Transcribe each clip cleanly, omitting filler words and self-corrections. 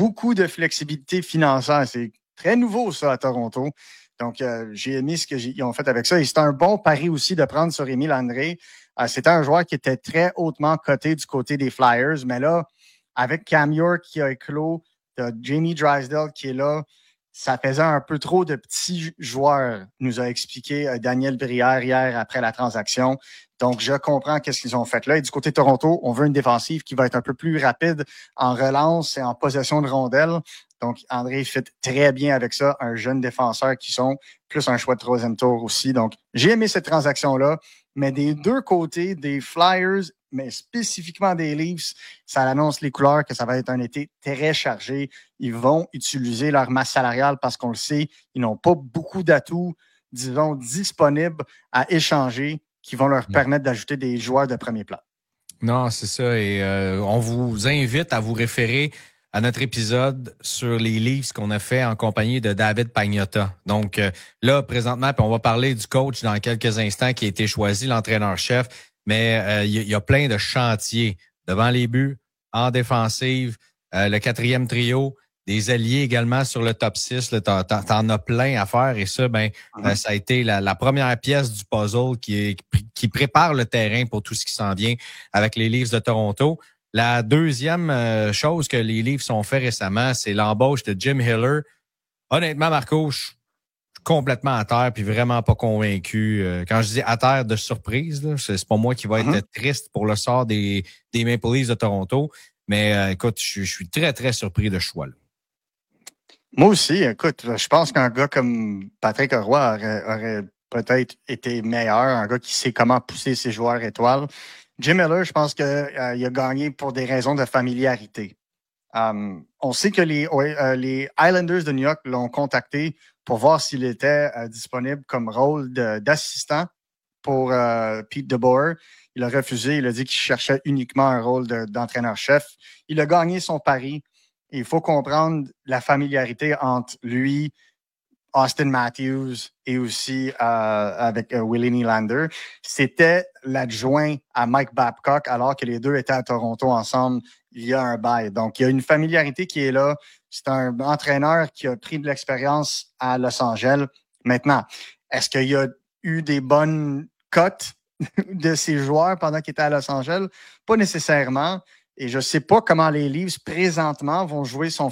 beaucoup de flexibilité financière. C'est très nouveau, ça, à Toronto. Donc, j'ai aimé ce qu'ils ont fait avec ça. Et c'est un bon pari aussi de prendre sur Émile André. C'était un joueur qui était très hautement coté du côté des Flyers. Mais là, avec Cam York qui a éclos, Jamie Drysdale qui est là, ça faisait un peu trop de petits joueurs, nous a expliqué Daniel Brière hier après la transaction. Donc, je comprends qu'est-ce qu'ils ont fait là. Et du côté de Toronto, on veut une défensive qui va être un peu plus rapide en relance et en possession de rondelles. Donc, André fit très bien avec ça. Un jeune défenseur qui sont plus un choix de troisième tour aussi. Donc, j'ai aimé cette transaction-là. Mais des deux côtés, des Flyers, mais spécifiquement des Leafs, ça annonce les couleurs que ça va être un été très chargé. Ils vont utiliser leur masse salariale parce qu'on le sait, ils n'ont pas beaucoup d'atouts, disons, disponibles à échanger qui vont leur permettre d'ajouter des joueurs de premier plan. Non, c'est ça. Et on vous invite à vous référer à notre épisode sur les Leafs qu'on a fait en compagnie de David Pagnotta. Donc là, présentement, puis on va parler du coach dans quelques instants qui a été choisi, l'entraîneur-chef. Mais il y a plein de chantiers devant les buts, en défensive, le quatrième trio, des alliés également sur le top 6. Là, t'en as plein à faire. Et ça, ça a été la première pièce du puzzle qui prépare le terrain pour tout ce qui s'en vient avec les Leafs de Toronto. La deuxième chose que les Leafs ont fait récemment, c'est l'embauche de Jim Hiller. Honnêtement, Marco, je suis complètement à terre puis vraiment pas convaincu. Quand je dis à terre de surprise, là, c'est pas moi qui va être triste pour le sort des Maple Leafs de Toronto. Mais écoute, je suis très, très surpris de ce choix-là. Moi aussi, écoute, je pense qu'un gars comme Patrick Roy aurait peut-être été meilleur, un gars qui sait comment pousser ses joueurs étoiles. Jim Miller, je pense qu'il a gagné pour des raisons de familiarité. On sait que les Islanders de New York l'ont contacté pour voir s'il était disponible comme rôle d'assistant pour Pete DeBoer. Il a refusé. Il a dit qu'il cherchait uniquement un rôle d'entraîneur-chef. Il a gagné son pari. Il faut comprendre la familiarité entre lui, Austin Matthews et aussi avec Willie Nylander. C'était l'adjoint à Mike Babcock alors que les deux étaient à Toronto ensemble il y a un bail. Donc, il y a une familiarité qui est là. C'est un entraîneur qui a pris de l'expérience à Los Angeles. Maintenant, est-ce qu'il y a eu des bonnes cotes de ses joueurs pendant qu'il était à Los Angeles? Pas nécessairement. Et je ne sais pas comment les Leafs présentement vont jouer son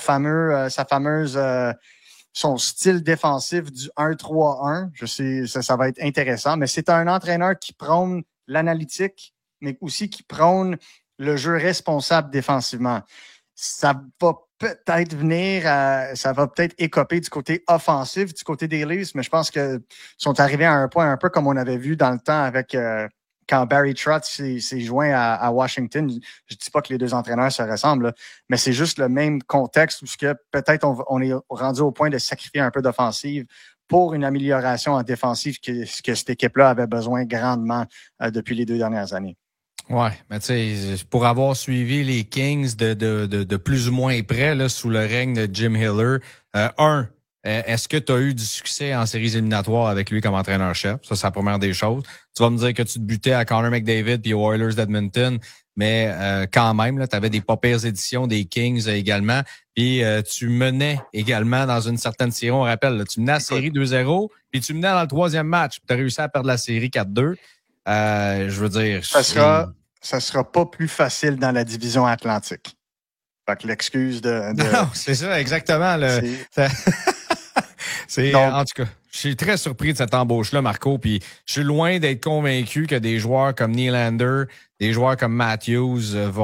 style défensif du 1-3-1. Je sais, ça va être intéressant, mais c'est un entraîneur qui prône l'analytique, mais aussi qui prône le jeu responsable défensivement. Ça va peut-être écoper du côté offensif, du côté des Leafs, mais je pense qu'ils sont arrivés à un point un peu comme on avait vu dans le temps avec quand Barry Trotz s'est joint à Washington. Je ne dis pas que les deux entraîneurs se ressemblent, là, mais c'est juste le même contexte où peut-être on est rendu au point de sacrifier un peu d'offensive pour une amélioration en défensive que cette équipe-là avait besoin grandement depuis les 2 dernières années. Ouais, mais tu sais, pour avoir suivi les Kings de plus ou moins près là, sous le règne de Jim Hiller, est-ce que tu as eu du succès en séries éliminatoires avec lui comme entraîneur-chef? Ça, c'est la première des choses. Tu vas me dire que tu te butais à Connor McDavid puis aux Oilers d'Edmonton, mais quand même, tu avais des pas pires éditions des Kings également. Puis tu menais également dans une certaine série, on rappelle, là, tu menais la série 2-0, puis tu menais dans le troisième match. Tu as réussi à perdre la série 4-2. Je veux dire... Ça sera pas plus facile dans la division Atlantique. Fait que l'excuse de... Non, c'est ça, exactement. En tout cas, je suis très surpris de cette embauche-là, Marco, puis je suis loin d'être convaincu que des joueurs comme Nylander, des joueurs comme Matthews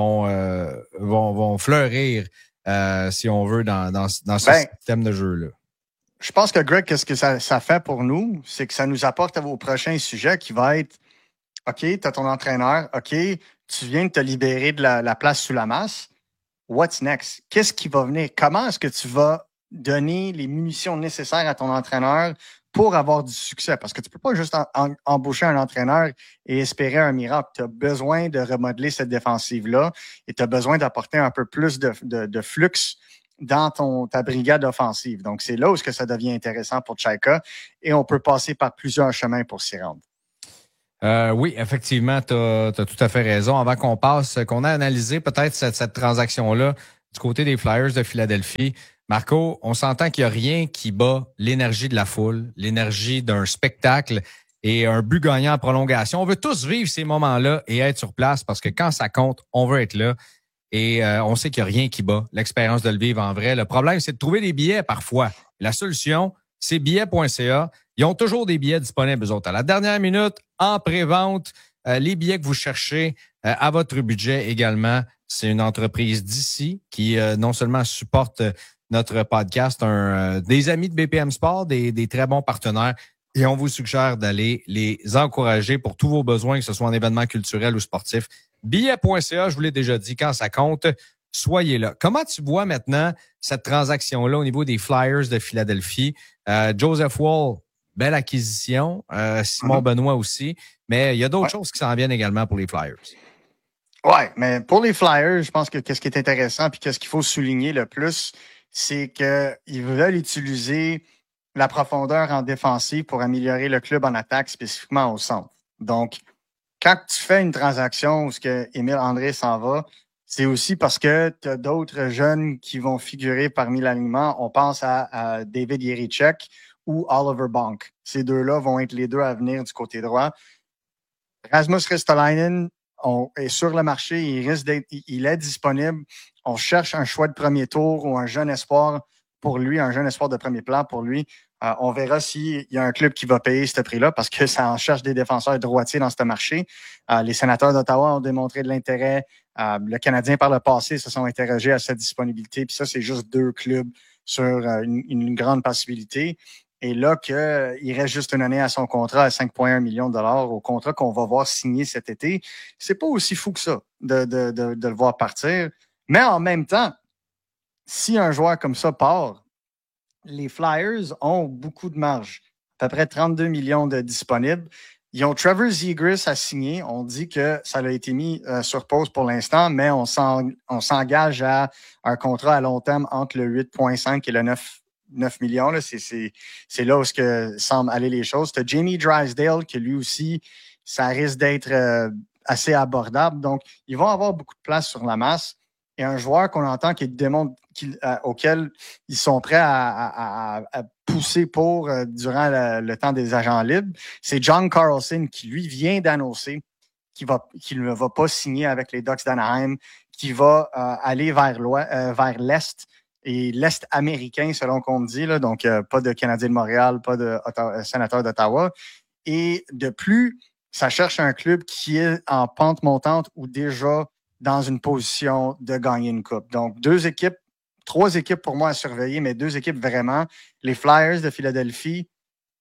vont fleurir, si on veut, dans ce système de jeu-là. Je pense que, Greg, qu'est-ce que ça fait pour nous? C'est que ça nous apporte à vos prochains sujets qui va être OK, tu as ton entraîneur, OK, tu viens de te libérer de la place sous la masse. What's next? Qu'est-ce qui va venir? Comment est-ce que tu vas donner les munitions nécessaires à ton entraîneur pour avoir du succès? Parce que tu ne peux pas juste embaucher un entraîneur et espérer un miracle. Tu as besoin de remodeler cette défensive-là et tu as besoin d'apporter un peu plus de flux dans ta brigade offensive. Donc, c'est là où ça devient intéressant pour Tchaïka et on peut passer par plusieurs chemins pour s'y rendre. Oui, effectivement, tu as tout à fait raison. Avant qu'on a analysé peut-être cette transaction-là du côté des Flyers de Philadelphie. Marco, on s'entend qu'il n'y a rien qui bat l'énergie de la foule, l'énergie d'un spectacle et un but gagnant en prolongation. On veut tous vivre ces moments-là et être sur place parce que quand ça compte, on veut être là. Et on sait qu'il n'y a rien qui bat l'expérience de le vivre en vrai. Le problème, c'est de trouver des billets parfois. La solution, c'est billets.ca. Ils ont toujours des billets disponibles, eux autres. À la dernière minute, en pré-vente, les billets que vous cherchez à votre budget également. C'est une entreprise d'ici qui non seulement supporte notre podcast, des amis de BPM Sport, des très bons partenaires. Et on vous suggère d'aller les encourager pour tous vos besoins, que ce soit en événement culturel ou sportif. Billet.ca, je vous l'ai déjà dit, quand ça compte, soyez là. Comment tu vois maintenant cette transaction-là au niveau des Flyers de Philadelphie? Joseph Woll, belle acquisition. Simon Benoît aussi. Mais il y a d'autres choses qui s'en viennent également pour les Flyers. Ouais, mais pour les Flyers, je pense que qu'est-ce qui est intéressant puis qu'est-ce qu'il faut souligner le plus, c'est qu'ils veulent utiliser la profondeur en défensive pour améliorer le club en attaque, spécifiquement au centre. Donc, quand tu fais une transaction où Émile André s'en va, c'est aussi parce que tu as d'autres jeunes qui vont figurer parmi l'alignement. On pense à David Jiricek ou Oliver Bonk. Ces deux-là vont être les deux à venir du côté droit. Rasmus Ristolainen est sur le marché, il est disponible. On cherche un choix de premier tour ou un jeune espoir pour lui, un jeune espoir de premier plan pour lui. On verra s'il y a un club qui va payer ce prix-là parce que ça en cherche des défenseurs droitiers dans ce marché. Les sénateurs d'Ottawa ont démontré de l'intérêt. Le Canadien, par le passé, se sont interrogés à cette disponibilité. Puis ça, c'est juste 2 clubs sur une grande possibilité. Et là, qu'il reste juste une année à son contrat à 5,1 millions de dollars au contrat qu'on va voir signer cet été, c'est pas aussi fou que ça de le voir partir. Mais en même temps, si un joueur comme ça part, les Flyers ont beaucoup de marge, à peu près 32 millions de disponibles. Ils ont Trevor Zegras à signer. On dit que ça a été mis sur pause pour l'instant, mais on s'engage à un contrat à long terme entre le 8,5 et le 9 millions. Là. C'est là où semblent aller les choses. Tu as Jamie Drysdale, qui lui aussi, ça risque d'être assez abordable. Donc, ils vont avoir beaucoup de place sur la masse. Et un joueur qu'on entend qui démontre auquel ils sont prêts à pousser pour durant le temps des agents libres, c'est John Carlson qui, lui, vient d'annoncer qu'il ne va pas signer avec les Ducks d'Anaheim, qui va aller vers l'Est et l'Est américain, selon qu'on me dit, là, donc pas de Canadien de Montréal, pas de sénateur d'Ottawa. Et de plus, ça cherche un club qui est en pente montante ou déjà dans une position de gagner une coupe. Donc, 3 équipes pour moi à surveiller, mais 2 équipes vraiment. Les Flyers de Philadelphie,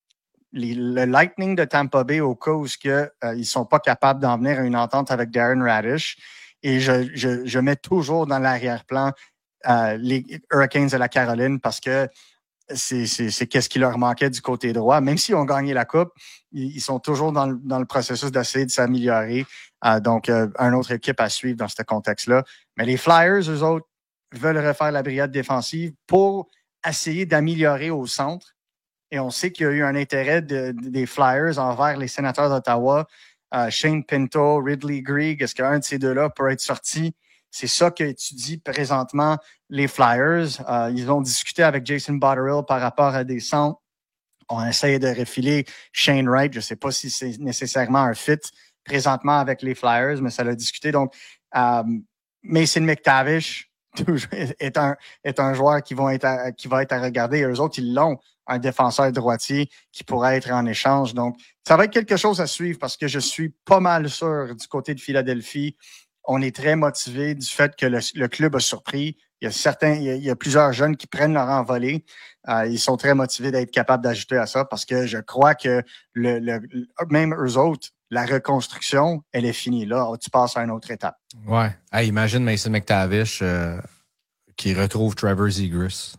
le Lightning de Tampa Bay au cas où ils ne sont pas capables d'en venir à une entente avec Darren Radish. Et je mets toujours dans l'arrière-plan les Hurricanes de la Caroline parce que c'est qu'est-ce qui leur manquait du côté droit. Même s'ils ont gagné la Coupe, ils sont toujours dans le processus d'essayer de s'améliorer. Donc, une autre équipe à suivre dans ce contexte-là. Mais les Flyers, eux autres, veulent refaire la brigade défensive pour essayer d'améliorer au centre. Et on sait qu'il y a eu un intérêt des Flyers envers les sénateurs d'Ottawa. Shane Pinto, Ridley Greig, est-ce qu'un de ces deux-là peut être sorti? C'est ça qu'étudient présentement les Flyers. Ils ont discuté avec Jason Botterill par rapport à des centres. On essaie de refiler Shane Wright. Je ne sais pas si c'est nécessairement un fit présentement avec les Flyers, mais ça l'a discuté. Donc, Mason McTavish est un joueur qui va être à regarder. Eux autres, ils l'ont, un défenseur droitier qui pourrait être en échange. Donc, ça va être quelque chose à suivre parce que je suis pas mal sûr du côté de Philadelphie. On est très motivé du fait que le club a surpris. Il y a plusieurs jeunes qui prennent leur envolée. Ils sont très motivés d'être capables d'ajouter à ça parce que je crois que même eux autres, la reconstruction, elle est finie. Là, tu passes à une autre étape. Ouais. Hey, imagine Mason McTavish qui retrouve Trevor Zegras.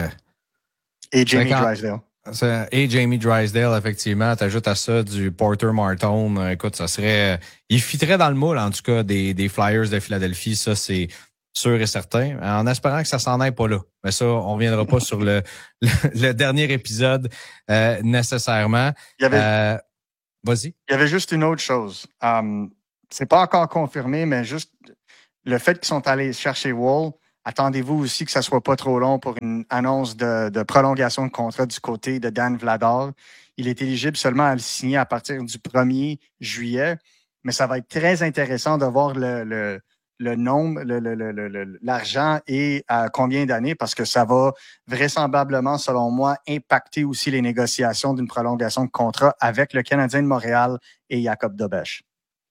Et Jamie Drysdale. Et Jamie Drysdale, effectivement. T'ajoutes à ça du Porter Martone. Écoute, ça serait... Il fitterait dans le moule, en tout cas, des Flyers de Philadelphie. Ça, c'est sûr et certain. En espérant que ça s'en aille pas là. Mais ça, on reviendra pas sur le dernier épisode nécessairement. Vas-y. Il y avait juste une autre chose. C'est pas encore confirmé, mais juste le fait qu'ils sont allés chercher Woll, Attendez-vous aussi que ça ne soit pas trop long pour une annonce de prolongation de contrat du côté de Dan Vladar. Il est éligible seulement à le signer à partir du 1er juillet, mais ça va être très intéressant de voir le nombre, l'argent et à combien d'années, parce que ça va vraisemblablement, selon moi, impacter aussi les négociations d'une prolongation de contrat avec le Canadien de Montréal et Jacob Dobeš.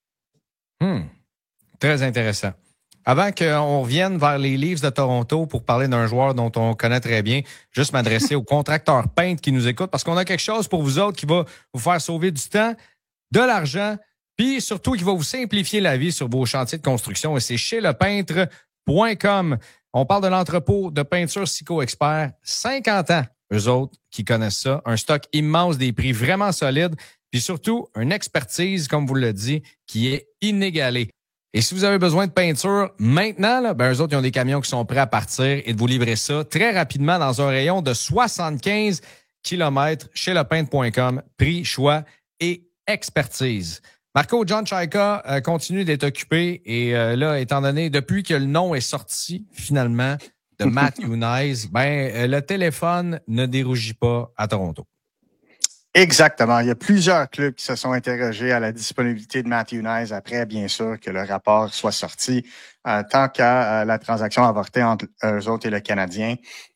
Très intéressant. Avant qu'on revienne vers les Leafs de Toronto pour parler d'un joueur dont on connaît très bien, juste m'adresser aux contracteurs peintres qui nous écoutent parce qu'on a quelque chose pour vous autres qui va vous faire sauver du temps, de l'argent, puis surtout qui va vous simplifier la vie sur vos chantiers de construction. Et c'est chez lepeintre.com. On parle de l'entrepôt de peinture Sico Expert. 50 ans, eux autres qui connaissent ça. Un stock immense, des prix vraiment solides, puis surtout une expertise, comme vous le dit, qui est inégalée. Et si vous avez besoin de peinture maintenant, là, eux autres, ils ont des camions qui sont prêts à partir et de vous livrer ça très rapidement dans un rayon de 75 km chez lepeintre.com. Prix, choix et expertise. Marco, John Chaika continue d'être occupé et là, étant donné, depuis que le nom est sorti finalement de Matthew Knies, le téléphone ne dérougit pas à Toronto. Exactement. Il y a plusieurs clubs qui se sont interrogés à la disponibilité de Matthew Knies après, bien sûr, que le rapport soit sorti, tant qu'à la transaction avortée entre eux autres et le Canadien.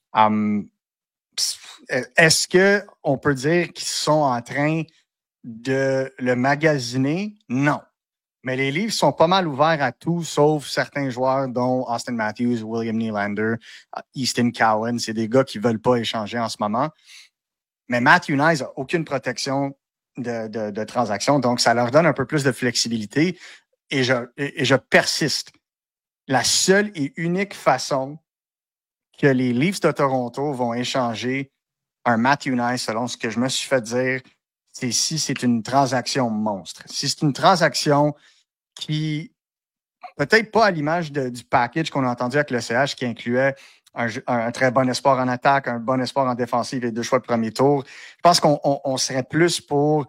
Est-ce que on peut dire qu'ils sont en train de le magasiner? Non. Mais les Leafs sont pas mal ouverts à tout, sauf certains joueurs, dont Austin Matthews, William Nylander, Easton Cowan. C'est des gars qui veulent pas échanger en ce moment. Mais Matthew Knies n'a aucune protection de transaction, donc ça leur donne un peu plus de flexibilité. Et je persiste. La seule et unique façon que les Leafs de Toronto vont échanger un Matthew Knies, selon ce que je me suis fait dire, c'est si c'est une transaction monstre. Si c'est une transaction qui, peut-être pas à l'image du package qu'on a entendu avec le CH, qui incluait un très bon espoir en attaque, un bon espoir en défensive et 2 choix de premier tour. Je pense qu'on serait plus pour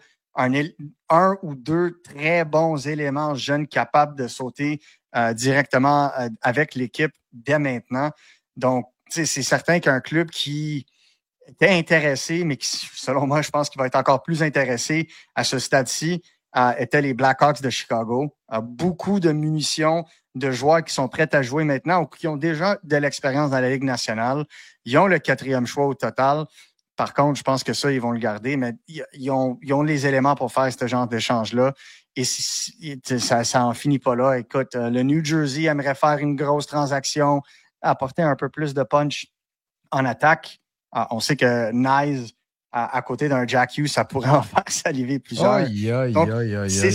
un ou deux très bons éléments jeunes capables de sauter directement avec l'équipe dès maintenant. Donc, c'est certain qu'un club qui était intéressé, mais qui, selon moi, je pense qu'il va être encore plus intéressé à ce stade-ci, étaient les Blackhawks de Chicago. Beaucoup de munitions, de joueurs qui sont prêts à jouer maintenant ou qui ont déjà de l'expérience dans la Ligue nationale. Ils ont le 4e choix au total. Par contre, je pense que ça, ils vont le garder, mais ils ont les éléments pour faire ce genre d'échange-là. Et ça en finit pas là. Écoute, le New Jersey aimerait faire une grosse transaction, apporter un peu plus de punch en attaque. On sait que Knies, à côté d'un Jack Hughes, ça pourrait en faire saliver plusieurs. Donc, c'est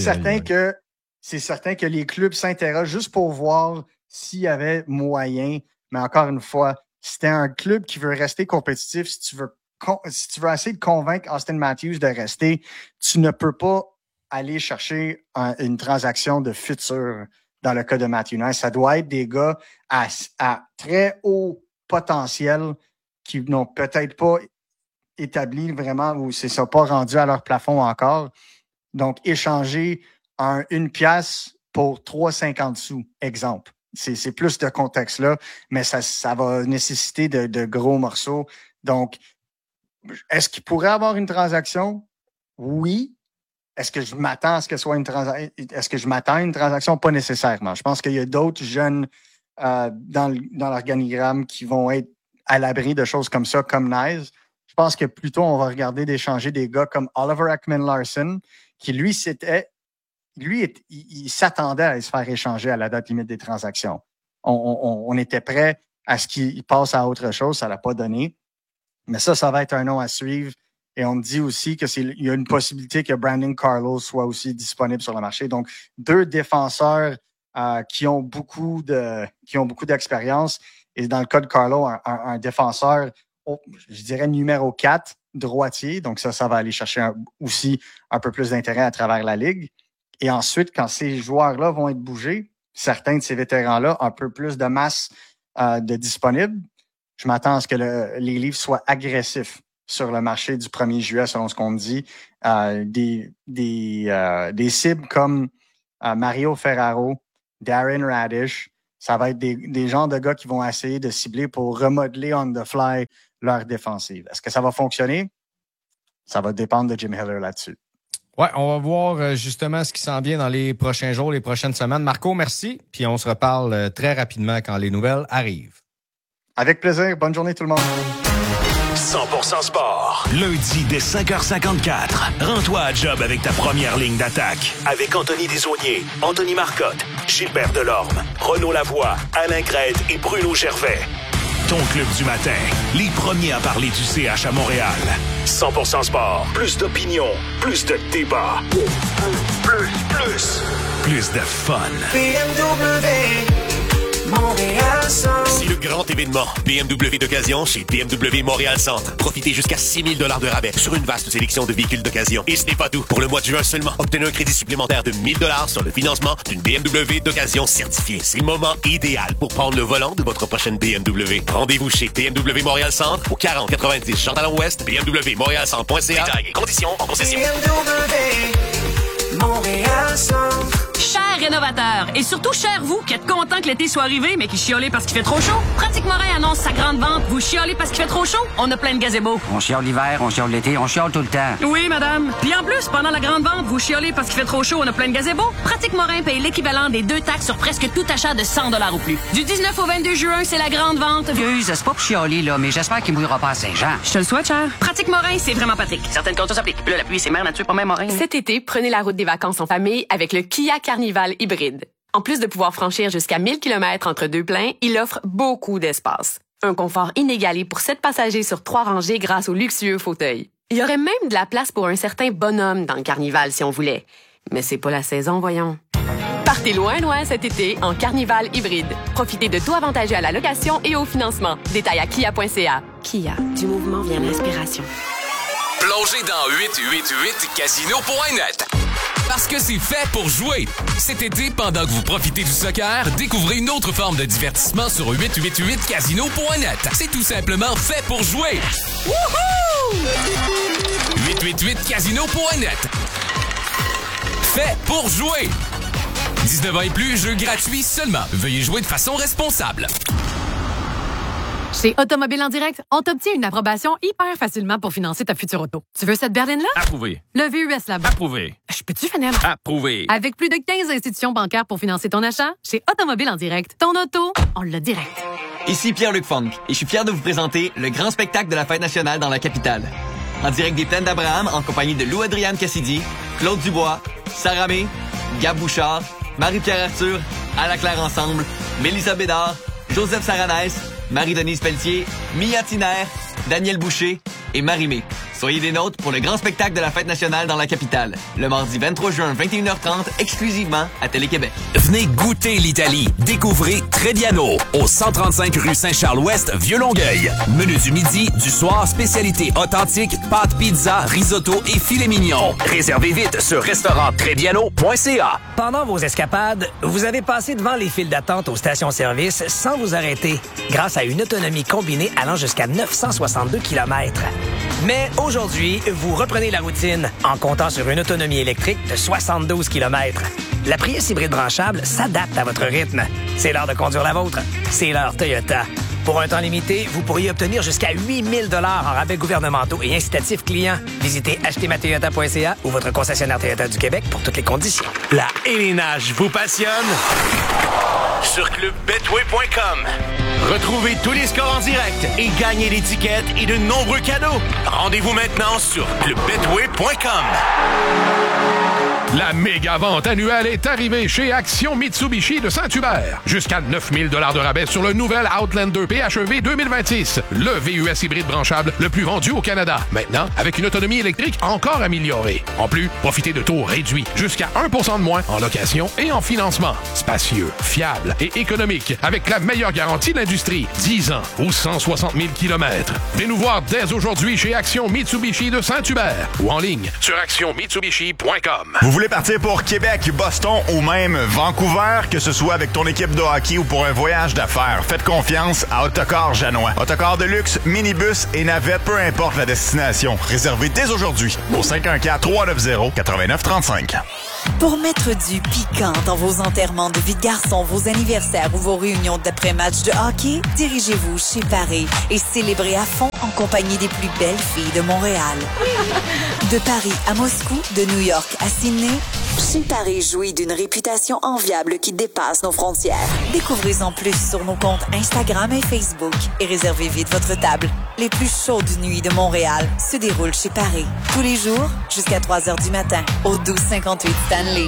certain que les clubs s'intéressent juste pour voir s'il y avait moyen. Mais encore une fois, si t'es un club qui veut rester compétitif, si tu veux essayer de convaincre Austin Matthews de rester, tu ne peux pas aller chercher une transaction de futur dans le cas de Matthew Knies. Ça doit être des gars à très haut potentiel qui n'ont peut-être pas établi vraiment ou c'est ça, pas rendu à leur plafond encore. Donc, échanger une pièce pour 3,50 sous, exemple. C'est plus de contexte là, mais ça va nécessiter de gros morceaux. Donc, est-ce qu'il pourrait avoir une transaction? Oui. Est-ce que je m'attends à ce que soit une transaction? Est-ce que je m'attends à une transaction? Pas nécessairement. Je pense qu'il y a d'autres jeunes dans l'organigramme qui vont être à l'abri de choses comme ça, comme Knies. Je pense que plutôt on va regarder d'échanger des gars comme Oliver Ekman-Larsson, qui lui, il s'attendait à se faire échanger à la date limite des transactions. On était prêt à ce qu'il passe à autre chose, ça ne l'a pas donné. Mais ça va être un nom à suivre. Et on me dit aussi qu'il y a une possibilité que Brandon Carlo soit aussi disponible sur le marché. Donc, 2 défenseurs qui ont beaucoup d'expérience. Et dans le cas de Carlo, un défenseur, je dirais numéro 4, droitier. Donc, ça va aller chercher aussi un peu plus d'intérêt à travers la Ligue. Et ensuite, quand ces joueurs-là vont être bougés, certains de ces vétérans-là, un peu plus de masse de disponibles, je m'attends à ce que les Leafs soient agressifs sur le marché du 1er juillet, selon ce qu'on me dit. Des cibles comme Mario Ferraro, Darren Radish, Ça va être des genres de gars qui vont essayer de cibler pour remodeler on the fly leur défensive. Est-ce que ça va fonctionner? Ça va dépendre de Jim Heller là-dessus. Ouais, on va voir justement ce qui s'en vient dans les prochains jours, les prochaines semaines. Marco, merci. Puis on se reparle très rapidement quand les nouvelles arrivent. Avec plaisir. Bonne journée tout le monde. 100% sport. Lundi dès 5h54. Rends-toi à job avec ta première ligne d'attaque. Avec Anthony Desaulniers, Anthony Marcotte, Gilbert Delorme, Renaud Lavoie, Alain Crête et Bruno Gervais. Ton club du matin. Les premiers à parler du CH à Montréal. 100% sport. Plus d'opinion. Plus de débat. Plus de fun. BMW. Montréal Centre. C'est le grand événement BMW d'occasion chez BMW Montréal Centre. Profitez jusqu'à 6 000 $ de rabais sur une vaste sélection de véhicules d'occasion. Et ce n'est pas tout. Pour le mois de juin seulement, obtenez un crédit supplémentaire de 1 000 $ sur le financement d'une BMW d'occasion certifiée. C'est le moment idéal pour prendre le volant de votre prochaine BMW. Rendez-vous chez BMW Montréal Centre au 4090 Jean-Talon-Ouest, bmwmontrealcentre.ca. Détails et conditions en concession. BMW Montréal Centre. Chers rénovateurs, et surtout chers vous qui êtes contents que l'été soit arrivé, mais qui chiolez parce qu'il fait trop chaud. Pratique Morin annonce sa grande vente. Vous chiolez parce qu'il fait trop chaud? On a plein de gazebos. On chiole l'hiver, on chiole l'été, on chiole tout le temps. Oui, madame. Puis en plus, pendant la grande vente, vous chiolez parce qu'il fait trop chaud. On a plein de gazebos. Pratique Morin paye l'équivalent des 2 taxes sur presque tout achat de 100 $ ou plus. Du 19 au 22 juin, c'est la grande vente. Excuse, c'est pas pour chialer, là, mais j'espère qu'il mouillera pas à Saint-Jean. Je te le souhaite, cher. Pratique Morin, c'est vraiment pratique. Certaines conditions s'appliquent. Puis là, la pluie, c'est mère nature, pas même Morin. Cet été, prenez la route des vacances en famille avec le Kia Carnival hybride. En plus de pouvoir franchir jusqu'à 1000 km entre deux pleins, il offre beaucoup d'espace. Un confort inégalé pour 7 passagers sur 3 rangées grâce aux luxueux fauteuils. Il y aurait même de la place pour un certain bonhomme dans le Carnival si on voulait. Mais c'est pas la saison, voyons. Partez loin cet été en Carnival hybride. Profitez de taux avantageux à la location et au financement. Détails à kia.ca. Kia, du mouvement vient l'inspiration. Plongez dans 888casino.net. Parce que c'est fait pour jouer. Cet été, pendant que vous profitez du soccer, découvrez une autre forme de divertissement sur 888casino.net. C'est tout simplement fait pour jouer. Wouhou! 888casino.net. Fait pour jouer. 19 ans et plus, jeu gratuit seulement. Veuillez jouer de façon responsable. Chez Automobile en direct, on t'obtient une approbation hyper facilement pour financer ta future auto. Tu veux cette berline-là? Approuvé. Le VUS là-bas. Approuvé. Je peux-tu finir? Approuvé. Avec plus de 15 institutions bancaires pour financer ton achat, chez Automobile en direct, ton auto, on l'a direct. Ici Pierre-Luc Funk, et je suis fier de vous présenter le grand spectacle de la Fête nationale dans la capitale. En direct des Plaines d'Abraham, en compagnie de Lou-Adrienne Cassidy, Claude Dubois, Sarah May, Gab Bouchard, Marie-Pierre Arthur, À la Claire Ensemble, Mélissa Bédard, Joseph Saranès, Marie-Denise Pelletier, Mia Tiner, Daniel Boucher et Marie-Mé. Soyez des nôtres pour le grand spectacle de la Fête nationale dans la capitale. Le mardi 23 juin, 21h30, exclusivement à Télé-Québec. Venez goûter l'Italie. Découvrez Trediano, au 135 rue Saint-Charles-Ouest, Vieux-Longueuil. Menu du midi, du soir, spécialité authentique, pâtes pizza, risotto et filet mignon. Réservez vite sur restauranttrediano.ca. Pendant vos escapades, vous avez passé devant les files d'attente aux stations-service sans vous arrêter, grâce à une autonomie combinée allant jusqu'à 962 km. Mais aujourd'hui, vous reprenez la routine en comptant sur une autonomie électrique de 72 km. La Prius hybride branchable s'adapte à votre rythme. C'est l'heure de conduire la vôtre. C'est l'heure Toyota. Pour un temps limité, vous pourriez obtenir jusqu'à 8 000 $ en rabais gouvernementaux et incitatifs clients. Visitez achetezmatoyota.ca ou votre concessionnaire Toyota du Québec pour toutes les conditions. La élénage vous passionne? Sur clubbetway.com. Retrouvez tous les scores en direct et gagnez l'étiquette et de nombreux cadeaux. Rendez-vous maintenant sur clubbetway.com. La méga vente annuelle est arrivée chez Action Mitsubishi de Saint-Hubert. Jusqu'à 9 000 $ de rabais sur le nouvel Outlander PHEV 2026. Le VUS hybride branchable le plus vendu au Canada. Maintenant, avec une autonomie électrique encore améliorée. En plus, profitez de taux réduits. Jusqu'à 1% de moins en location et en financement. Spacieux, fiable et économique. Avec la meilleure garantie de l'industrie. 10 ans ou 160 000 km. Venez nous voir dès aujourd'hui chez Action Mitsubishi de Saint-Hubert. Ou en ligne sur actionmitsubishi.com. Vous voulez voulez partir pour Québec, Boston ou même Vancouver, que ce soit avec ton équipe de hockey ou pour un voyage d'affaires, faites confiance à Autocar Janois. Autocar de luxe, minibus et navette, peu importe la destination. Réservez dès aujourd'hui au 514-390-8935. Pour mettre du piquant dans vos enterrements de vie de garçon, vos anniversaires ou vos réunions d'après-match de hockey, dirigez-vous chez Paris et célébrez à fond en compagnie des plus belles filles de Montréal. De Paris à Moscou, de New York à Sydney, chez Paris jouit d'une réputation enviable qui dépasse nos frontières. Découvrez-en plus sur nos comptes Instagram et Facebook et réservez vite votre table. Les plus chaudes nuits de Montréal se déroulent chez Paris. Tous les jours, jusqu'à 3h du matin, au 1258 Stanley.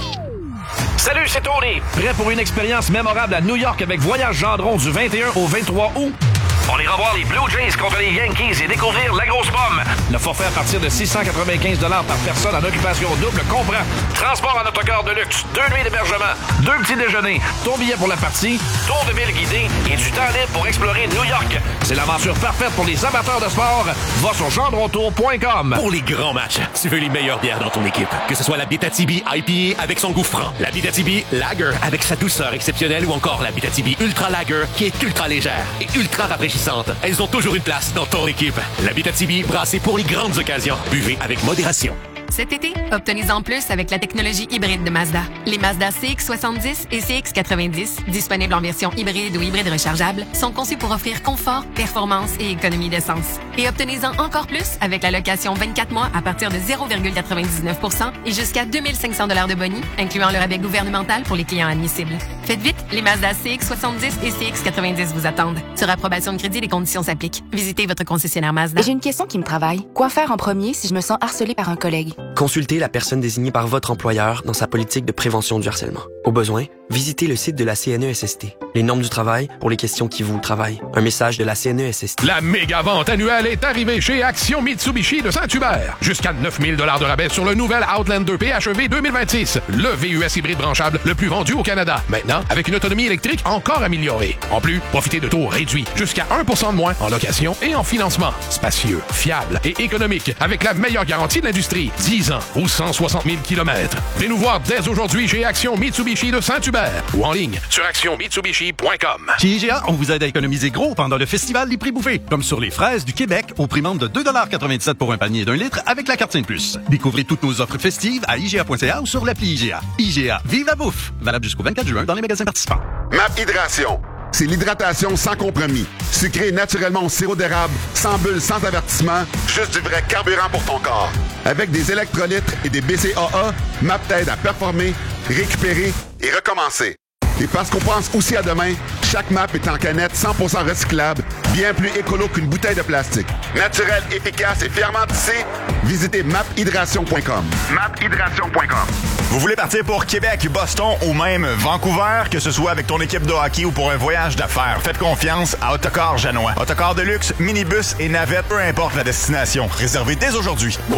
Salut, c'est Tony. Prêt pour une expérience mémorable à New York avec Voyage Gendron du 21 au 23 août? On ira voir les Blue Jays contre les Yankees et découvrir la grosse pomme. Le forfait à partir de 695 $ par personne en occupation double comprend transport en autocar de luxe, 2 nuits d'hébergement, 2 petits déjeuners, ton billet pour la partie, tour de ville guidé et du temps libre pour explorer New York. C'est l'aventure parfaite pour les amateurs de sport. Va sur gendrontour.com. Pour les grands matchs, tu veux les meilleures bières dans ton équipe. Que ce soit la Abitibi IPA avec son goût franc, la Abitibi Lager avec sa douceur exceptionnelle ou encore la Abitibi Ultra Lager qui est ultra légère et ultra rafraîchissante. Elles ont toujours une place dans ton équipe. L'Abitibi, brassée pour les grandes occasions. Buvez avec modération. Cet été, obtenez-en plus avec la technologie hybride de Mazda. Les Mazda CX-70 et CX-90, disponibles en version hybride ou hybride rechargeable, sont conçus pour offrir confort, performance et économie d'essence. Et obtenez-en encore plus avec la location 24 mois à partir de 0,99 % et jusqu'à 2500 $ de boni, incluant le rabais gouvernemental pour les clients admissibles. Faites vite, les Mazda CX-70 et CX-90 vous attendent. Sur approbation de crédit, les conditions s'appliquent. Visitez votre concessionnaire Mazda. J'ai une question qui me travaille. Quoi faire en premier si je me sens harcelée par un collègue? Consultez la personne désignée par votre employeur dans sa politique de prévention du harcèlement. Au besoin, visitez le site de la CNESST. Les normes du travail pour les questions qui vous travaillent. Un message de la CNESST. La méga vente annuelle est arrivée chez Action Mitsubishi de Saint-Hubert. Jusqu'à 9 000 $ de rabais sur le nouvel Outlander PHEV 2026. Le VUS hybride branchable le plus vendu au Canada. Maintenant, avec une autonomie électrique encore améliorée. En plus, profitez de taux réduits. Jusqu'à 1 % de moins en location et en financement. Spacieux, fiable et économique. Avec la meilleure garantie de l'industrie. 10 ans ou 160 000 km. Venez nous voir dès aujourd'hui chez Action Mitsubishi de Saint-Hubert ou en ligne sur actionmitsubishi.com. Chez IGA, on vous aide à économiser gros pendant le festival des prix bouffés, comme sur les fraises du Québec au prix membre de 2,97 $ pour un panier d'1 litre avec la carte Saint Plus. Découvrez toutes nos offres festives à IGA.ca ou sur l'appli IGA. IGA, vive la bouffe! Valable jusqu'au 24 juin dans les magasins participants. MAP Hydration. C'est l'hydratation sans compromis. Sucré naturellement au sirop d'érable, sans bulles, sans avertissement, juste du vrai carburant pour ton corps. Avec des électrolytes et des BCAA, MAP t'aide à performer, récupérer et recommencer. Et parce qu'on pense aussi à demain, chaque MAP est en canette 100% recyclable, bien plus écolo qu'une bouteille de plastique. Naturel, efficace et fièrement tissé, visitez maphydration.com. maphydration.com. Vous voulez partir pour Québec, Boston ou même Vancouver, que ce soit avec ton équipe de hockey ou pour un voyage d'affaires, faites confiance à Autocar Janois. Autocar de luxe, minibus et navette, peu importe la destination. Réservez dès aujourd'hui au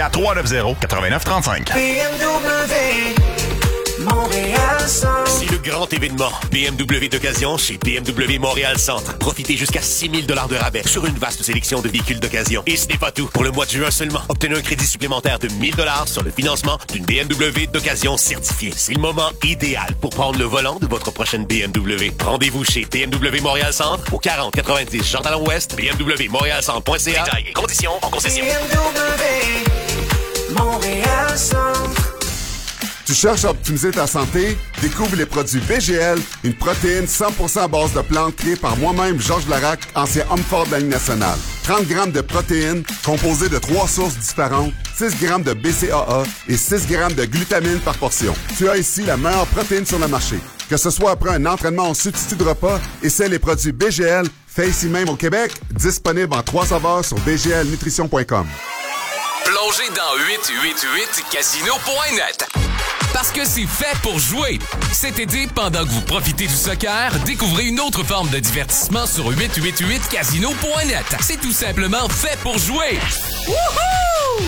514-390-8935. Montréal Centre. C'est le grand événement BMW d'occasion chez BMW Montréal Centre. Profitez jusqu'à 6 000 $ de rabais sur une vaste sélection de véhicules d'occasion. Et ce n'est pas tout. Pour le mois de juin seulement, obtenez un crédit supplémentaire de 1 000 $ sur le financement d'une BMW d'occasion certifiée. C'est le moment idéal pour prendre le volant de votre prochaine BMW. Rendez-vous chez BMW Montréal Centre au 4090 Jean-Talon-Ouest, bmwmontrealcentre.ca. Détails et conditions en concession. BMW Montréal Centre. Tu cherches à optimiser ta santé? Découvre les produits BGL, une protéine 100% à base de plantes créée par moi-même, Georges Larac, ancien homme fort de la Ligue nationale. 30 grammes de protéines composées de 3 sources différentes, 6 grammes de BCAA et 6 grammes de glutamine par portion. Tu as ici la meilleure protéine sur le marché. Que ce soit après un entraînement en substitut de repas, essaie les produits BGL, fait ici même au Québec, disponible en 3 saveurs sur bglnutrition.com. Plongez dans 888casino.net. Parce que c'est fait pour jouer. Cet été, pendant que vous profitez du soccer, découvrez une autre forme de divertissement sur 888casino.net. C'est tout simplement fait pour jouer. Wouhou!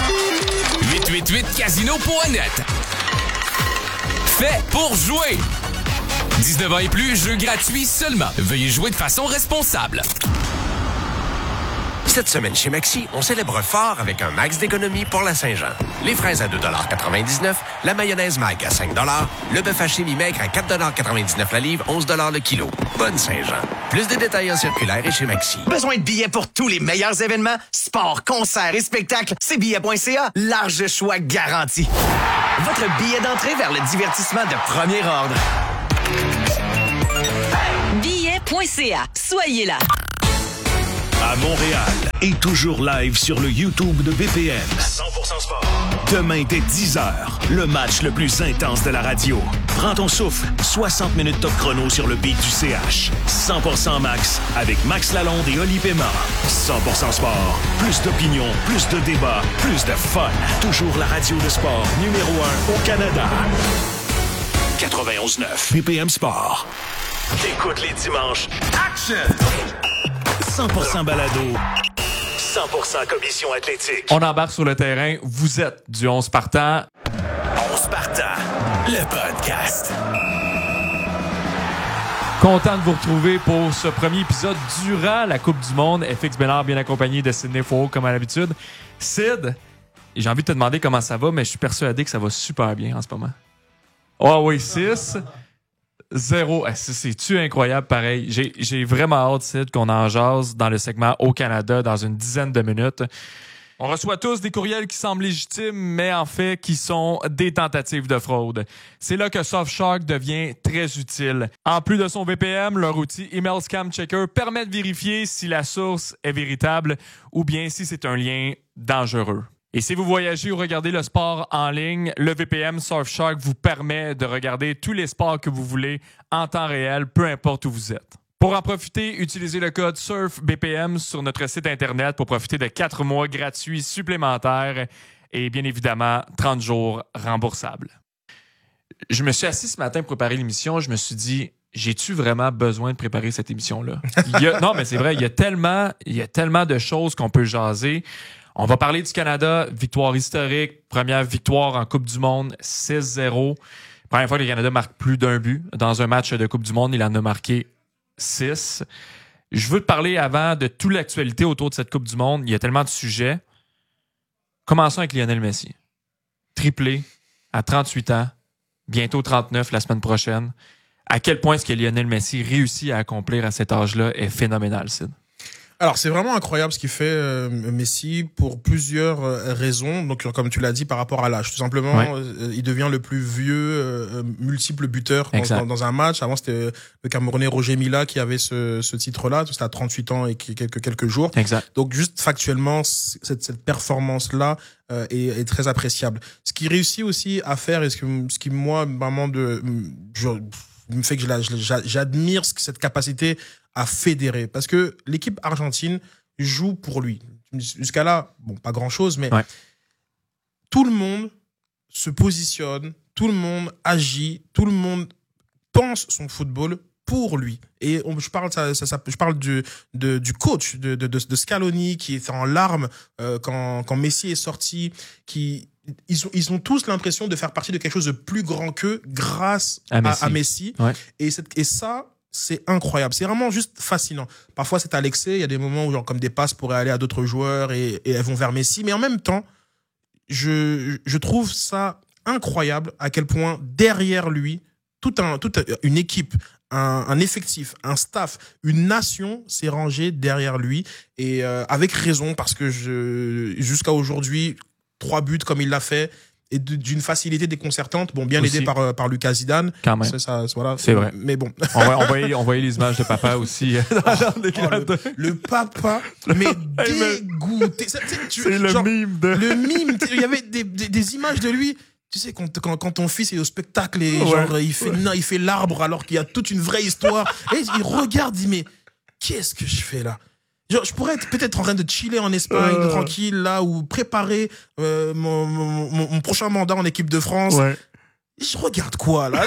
888casino.net. Fait pour jouer. 19 ans et plus, jeu gratuit seulement. Veuillez jouer de façon responsable. Cette semaine chez Maxi, on célèbre fort avec un max d'économie pour la Saint-Jean. Les fraises à 2,99 $, la mayonnaise Mag à 5 $, le bœuf haché mi-maigre à 4,99 $ la livre, 11 $ le kilo. Bonne Saint-Jean. Plus de détails en circulaire et chez Maxi. Besoin de billets pour tous les meilleurs événements? Sport, concerts et spectacles? C'est billets.ca. Large choix garanti. Votre billet d'entrée vers le divertissement de premier ordre. Billets.ca. Soyez là. À Montréal et toujours live sur le YouTube de BPM. 100% sport. Demain dès 10h, le match le plus intense de la radio. Prends ton souffle, 60 minutes top chrono sur le beat du CH. 100% max avec Max Lalonde et Oli Pema. 100% sport. Plus d'opinion, plus de débats, plus de fun. Toujours la radio de sport numéro 1 au Canada. 91.9 BPM Sport. Écoute les dimanches. Action! 100% balado, 100% commission athlétique. On embarque sur le terrain. Vous êtes du 11 partant. 11 partant, le podcast. Content de vous retrouver pour ce premier épisode durant la Coupe du Monde. FX Bénard bien accompagné de Sidney Faux comme à l'habitude. Sid, j'ai envie de te demander comment ça va, mais je suis persuadé que ça va super bien en ce moment. Oh oui, 6... 0. C'est-tu incroyable, pareil. J'ai vraiment hâte, Sid, qu'on en jase dans le segment au Canada dans une dizaine de minutes. On reçoit tous des courriels qui semblent légitimes, mais en fait qui sont des tentatives de fraude. C'est là que Surfshark devient très utile. En plus de son VPN, leur outil Email Scam Checker permet de vérifier si la source est véritable ou bien si c'est un lien dangereux. Et si vous voyagez ou regardez le sport en ligne, le VPN Surfshark vous permet de regarder tous les sports que vous voulez en temps réel, peu importe où vous êtes. Pour en profiter, utilisez le code SURFBPM sur notre site Internet pour profiter de 4 mois gratuits supplémentaires et bien évidemment 30 jours remboursables. Je me suis assis ce matin pour préparer l'émission, je me suis dit, j'ai-tu vraiment besoin de préparer cette émission-là? Non, mais c'est vrai, il y a tellement de choses qu'on peut jaser. On va parler du Canada, victoire historique, première victoire en Coupe du Monde, 6-0. Première fois que le Canada marque plus d'un but dans un match de Coupe du Monde, il en a marqué 6. Je veux te parler avant de toute l'actualité autour de cette Coupe du Monde. Il y a tellement de sujets. Commençons avec Lionel Messi. Triplé à 38 ans, bientôt 39 la semaine prochaine. À quel point ce que Lionel Messi réussit à accomplir à cet âge-là est phénoménal, Sid. Alors, c'est vraiment incroyable ce qu'il fait Messi pour plusieurs raisons. Donc, comme tu l'as dit, par rapport à l'âge. Tout simplement, il devient le plus vieux multiple buteur dans un match. Avant, c'était le Camerounais Roger Mila qui avait ce titre-là. C'était à 38 ans et quelques jours. Exact. Donc, juste factuellement, cette performance-là est très appréciable. Ce qu'il réussit aussi à faire, et ce qui moi, vraiment me fait que j'admire cette capacité à fédérer. Parce que l'équipe argentine joue pour lui. Jusqu'à là, bon, pas grand-chose, mais tout le monde se positionne, tout le monde agit, tout le monde pense son football pour lui. Et je parle du coach, de Scaloni, qui était en larmes quand Messi est sorti, ils ont tous l'impression de faire partie de quelque chose de plus grand qu'eux grâce à Messi. Ouais. Et ça, c'est incroyable. C'est vraiment juste fascinant. Parfois, c'est à l'excès. Il y a des moments où, genre, comme des passes pourraient aller à d'autres joueurs et elles vont vers Messi. Mais en même temps, je trouve ça incroyable à quel point derrière lui, toute une équipe, un effectif, un staff, une nation s'est rangée derrière lui. Et avec raison, parce que jusqu'à aujourd'hui, 3 buts comme il l'a fait, et d'une facilité déconcertante, bon, bien aidé par Lucas Zidane. Quand même. Voilà. C'est vrai. Mais bon. On voyait les images de papa aussi. Le papa, mais dégoûté. C'est le mime Le mime. Il y avait des images de lui. Tu sais, quand ton fils est au spectacle et genre, il fait l'arbre alors qu'il y a toute une vraie histoire. Et il regarde, il dit, mais qu'est-ce que je fais là? Genre, je pourrais être peut-être en train de chiller en Espagne, tranquille, là, ou préparer mon prochain mandat en équipe de France. Ouais. Je regarde quoi, là?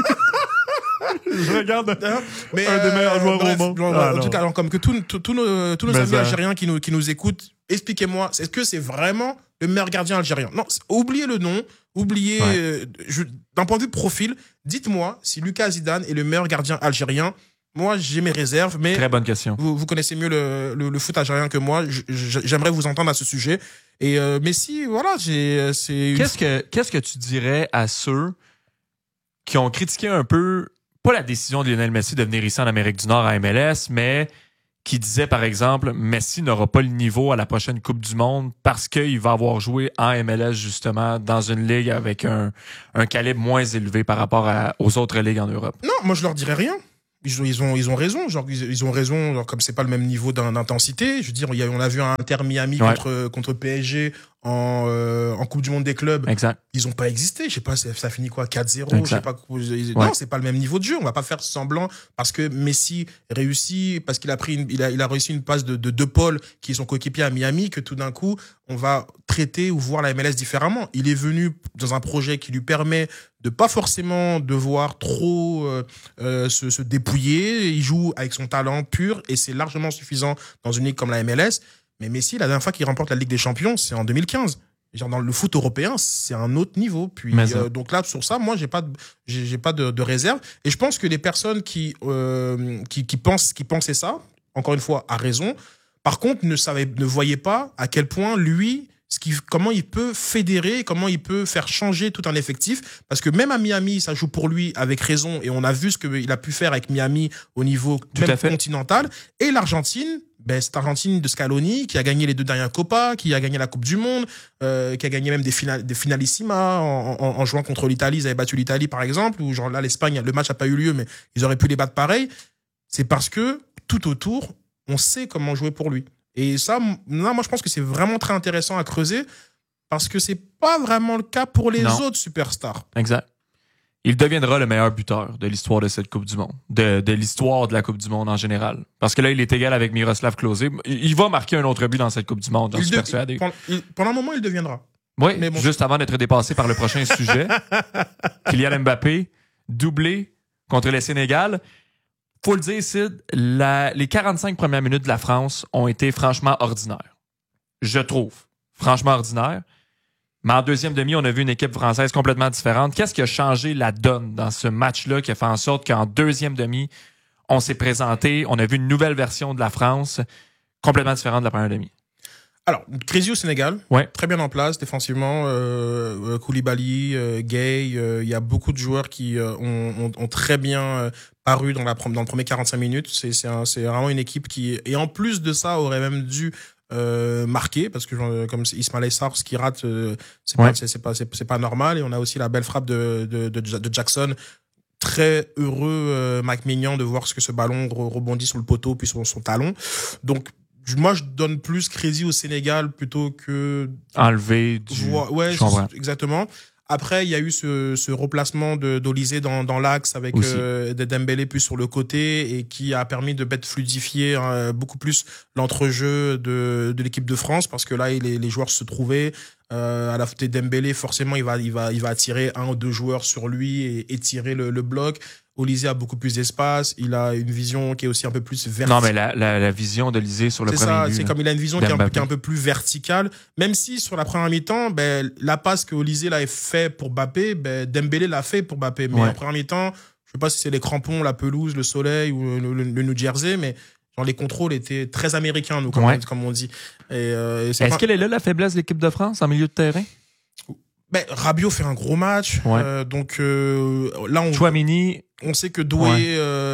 Je regarde un des meilleurs joueurs au monde. En tout cas, alors, comme que tous nos amis algériens qui nous écoutent, expliquez-moi, est-ce que c'est vraiment le meilleur gardien algérien? Non, oubliez le nom, oubliez... d'un point de vue profil, dites-moi si Lucas Zidane est le meilleur gardien algérien. Moi, j'ai mes réserves, mais... Très bonne question. Vous connaissez mieux le foot algérien que moi. J'aimerais vous entendre à ce sujet. Et Messi, voilà, Qu'est-ce que tu dirais à ceux qui ont critiqué un peu, pas la décision de Lionel Messi de venir ici en Amérique du Nord à MLS, mais qui disaient, par exemple, Messi n'aura pas le niveau à la prochaine Coupe du Monde parce qu'il va avoir joué en MLS, justement, dans une ligue avec un calibre moins élevé par rapport aux autres ligues en Europe? Non, moi, je leur dirais rien. Ils ont raison, genre ils ont raison, genre, comme c'est pas le même niveau d'intensité. Je veux dire, on a vu un Inter Miami contre PSG en Coupe du Monde des clubs. Exact. Ils ont pas existé. Je sais pas, ça finit quoi, 4-0. Je sais pas. Non, c'est pas le même niveau de jeu. On va pas faire semblant parce que Messi réussit, parce qu'il a il a réussi une passe de De Paul, qui est son coéquipier à Miami, que tout d'un coup on va traiter ou voir la MLS différemment. Il est venu dans un projet qui lui permet de pas forcément devoir trop se dépouiller. Il joue avec son talent pur et c'est largement suffisant dans une ligue comme la MLS. Mais Messi, la dernière fois qu'il remporte la Ligue des Champions, c'est en 2015. Genre dans le foot européen, c'est un autre niveau. Puis donc là, sur ça, moi, j'ai pas de réserve. Et je pense que les personnes qui pensaient ça, encore une fois, à raison. Par contre, ne voyaient pas à quel point lui, comment il peut fédérer, comment il peut faire changer tout un effectif. Parce que même à Miami, ça joue pour lui avec raison. Et on a vu ce qu'il a pu faire avec Miami au niveau même continental. Et l'Argentine, cette Argentine de Scaloni, qui a gagné les 2 dernières Copas, qui a gagné la Coupe du Monde, qui a gagné même des finalissimas en jouant contre l'Italie. Ils avaient battu l'Italie, par exemple, ou genre là, l'Espagne, le match n'a pas eu lieu, mais ils auraient pu les battre pareil. C'est parce que tout autour, on sait comment jouer pour lui. Et ça, moi, je pense que c'est vraiment très intéressant à creuser parce que c'est pas vraiment le cas pour les autres superstars. Exact. Il deviendra le meilleur buteur de l'histoire de cette Coupe du Monde, de l'histoire de la Coupe du Monde en général. Parce que là, il est égal avec Miroslav Klose. Il va marquer un autre but dans cette Coupe du Monde, j'en suis persuadé. Pendant un moment, il deviendra. Oui, mais bon, juste avant d'être dépassé par le prochain sujet, Kylian Mbappé, doublé contre le Sénégal. Faut le dire, Sid, les 45 premières minutes de la France ont été franchement ordinaires. Je trouve. Franchement ordinaires. Mais en deuxième demi, on a vu une équipe française complètement différente. Qu'est-ce qui a changé la donne dans ce match-là qui a fait en sorte qu'en deuxième demi, on s'est présenté, on a vu une nouvelle version de la France complètement différente de la première demi? Alors, Crézy au Sénégal, très bien en place défensivement. Koulibaly, Gay, il y a beaucoup de joueurs qui ont très bien paru dans le premier 45 minutes. C'est vraiment une équipe qui, et en plus de ça, aurait même dû marquer parce que comme Ismail Sarr, ce qui rate, c'est pas normal. Et on a aussi la belle frappe de Jackson. Très heureux, Mike Maignan, de voir ce ballon rebondit sur le poteau puis sur son talon. Donc moi, je donne plus crédit au Sénégal plutôt que enlever du. Ouais, exactement. Après, il y a eu ce replacement d'Olysée dans l'axe avec Dembélé plus sur le côté et qui a permis de fluidifier beaucoup plus l'entrejeu de l'équipe de France parce que là, les joueurs se trouvaient à la faute de Dembélé. Forcément, il va attirer 1 ou 2 joueurs sur lui et étirer le bloc. Olysée a beaucoup plus d'espace, il a une vision qui est aussi un peu plus verticale. Non, mais la vision d'Olysée sur le premier but. C'est comme il a une vision qui est un peu plus verticale, même si sur la première mi-temps, la passe que Olysée l'a fait pour Mbappé, Dembélé l'a fait pour Mbappé. Mais en première mi-temps, je sais pas si c'est les crampons, la pelouse, le soleil ou le New Jersey, mais genre les contrôles étaient très américains, nous, comme on dit. Est-ce qu'elle est là, la faiblesse de l'équipe de France en milieu de terrain? Rabiot fait un gros match, donc là Chouamini, on sait que Doué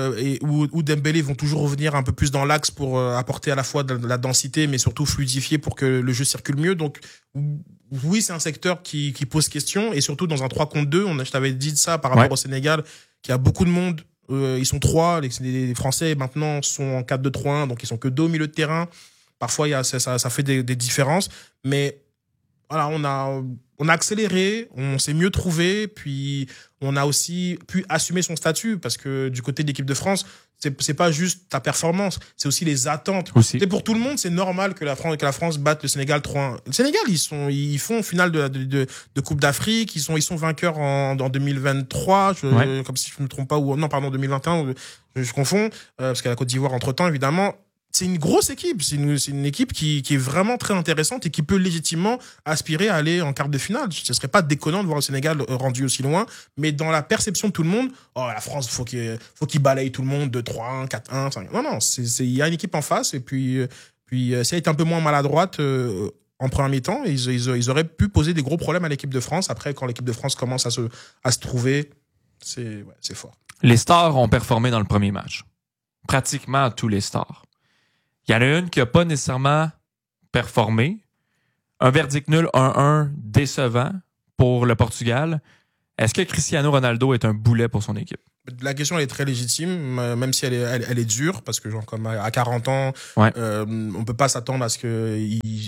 ou Dembélé vont toujours revenir un peu plus dans l'axe pour apporter à la fois de la densité, mais surtout fluidifier pour que le jeu circule mieux. Donc oui, c'est un secteur qui pose question, et surtout dans un 3 contre 2. Je t'avais dit ça par rapport au Sénégal, qui a beaucoup de monde. Ils sont 3, les Français maintenant sont en 4-2-3-1, donc ils sont que 2 au milieu de terrain. Parfois, ça fait des différences, mais voilà, on a accéléré, on s'est mieux trouvé, puis on a aussi pu assumer son statut parce que du côté de l'équipe de France, c'est pas juste ta performance, c'est aussi les attentes. C'est pour tout le monde, c'est normal que la France batte le Sénégal 3-1. Le Sénégal, ils font finale de Coupe d'Afrique, ils sont vainqueurs en 2023, comme si je me trompe pas, 2021, je confonds parce qu'il y a la Côte d'Ivoire entre-temps évidemment. c'est une grosse équipe. C'est une équipe qui est vraiment très intéressante et qui peut légitimement aspirer à aller en quart de finale. Ce serait pas déconnant de voir le Sénégal rendu aussi loin, mais dans la perception de tout le monde, la France, faut qu'il balaye tout le monde de 3-1, 4-1, 5. Non, il y a une équipe en face et puis si elle est un peu moins maladroite en premier mi-temps, ils auraient pu poser des gros problèmes à l'équipe de France. Après, quand l'équipe de France commence à se trouver, c'est fort. Les stars ont performé dans le premier match. Pratiquement tous les stars. Il y en a une qui n'a pas nécessairement performé. Un verdict nul 1-1 décevant pour le Portugal. Est-ce que Cristiano Ronaldo est un boulet pour son équipe? La question elle est très légitime, même si elle est dure, parce que genre comme à 40 ans, on peut pas s'attendre à ce que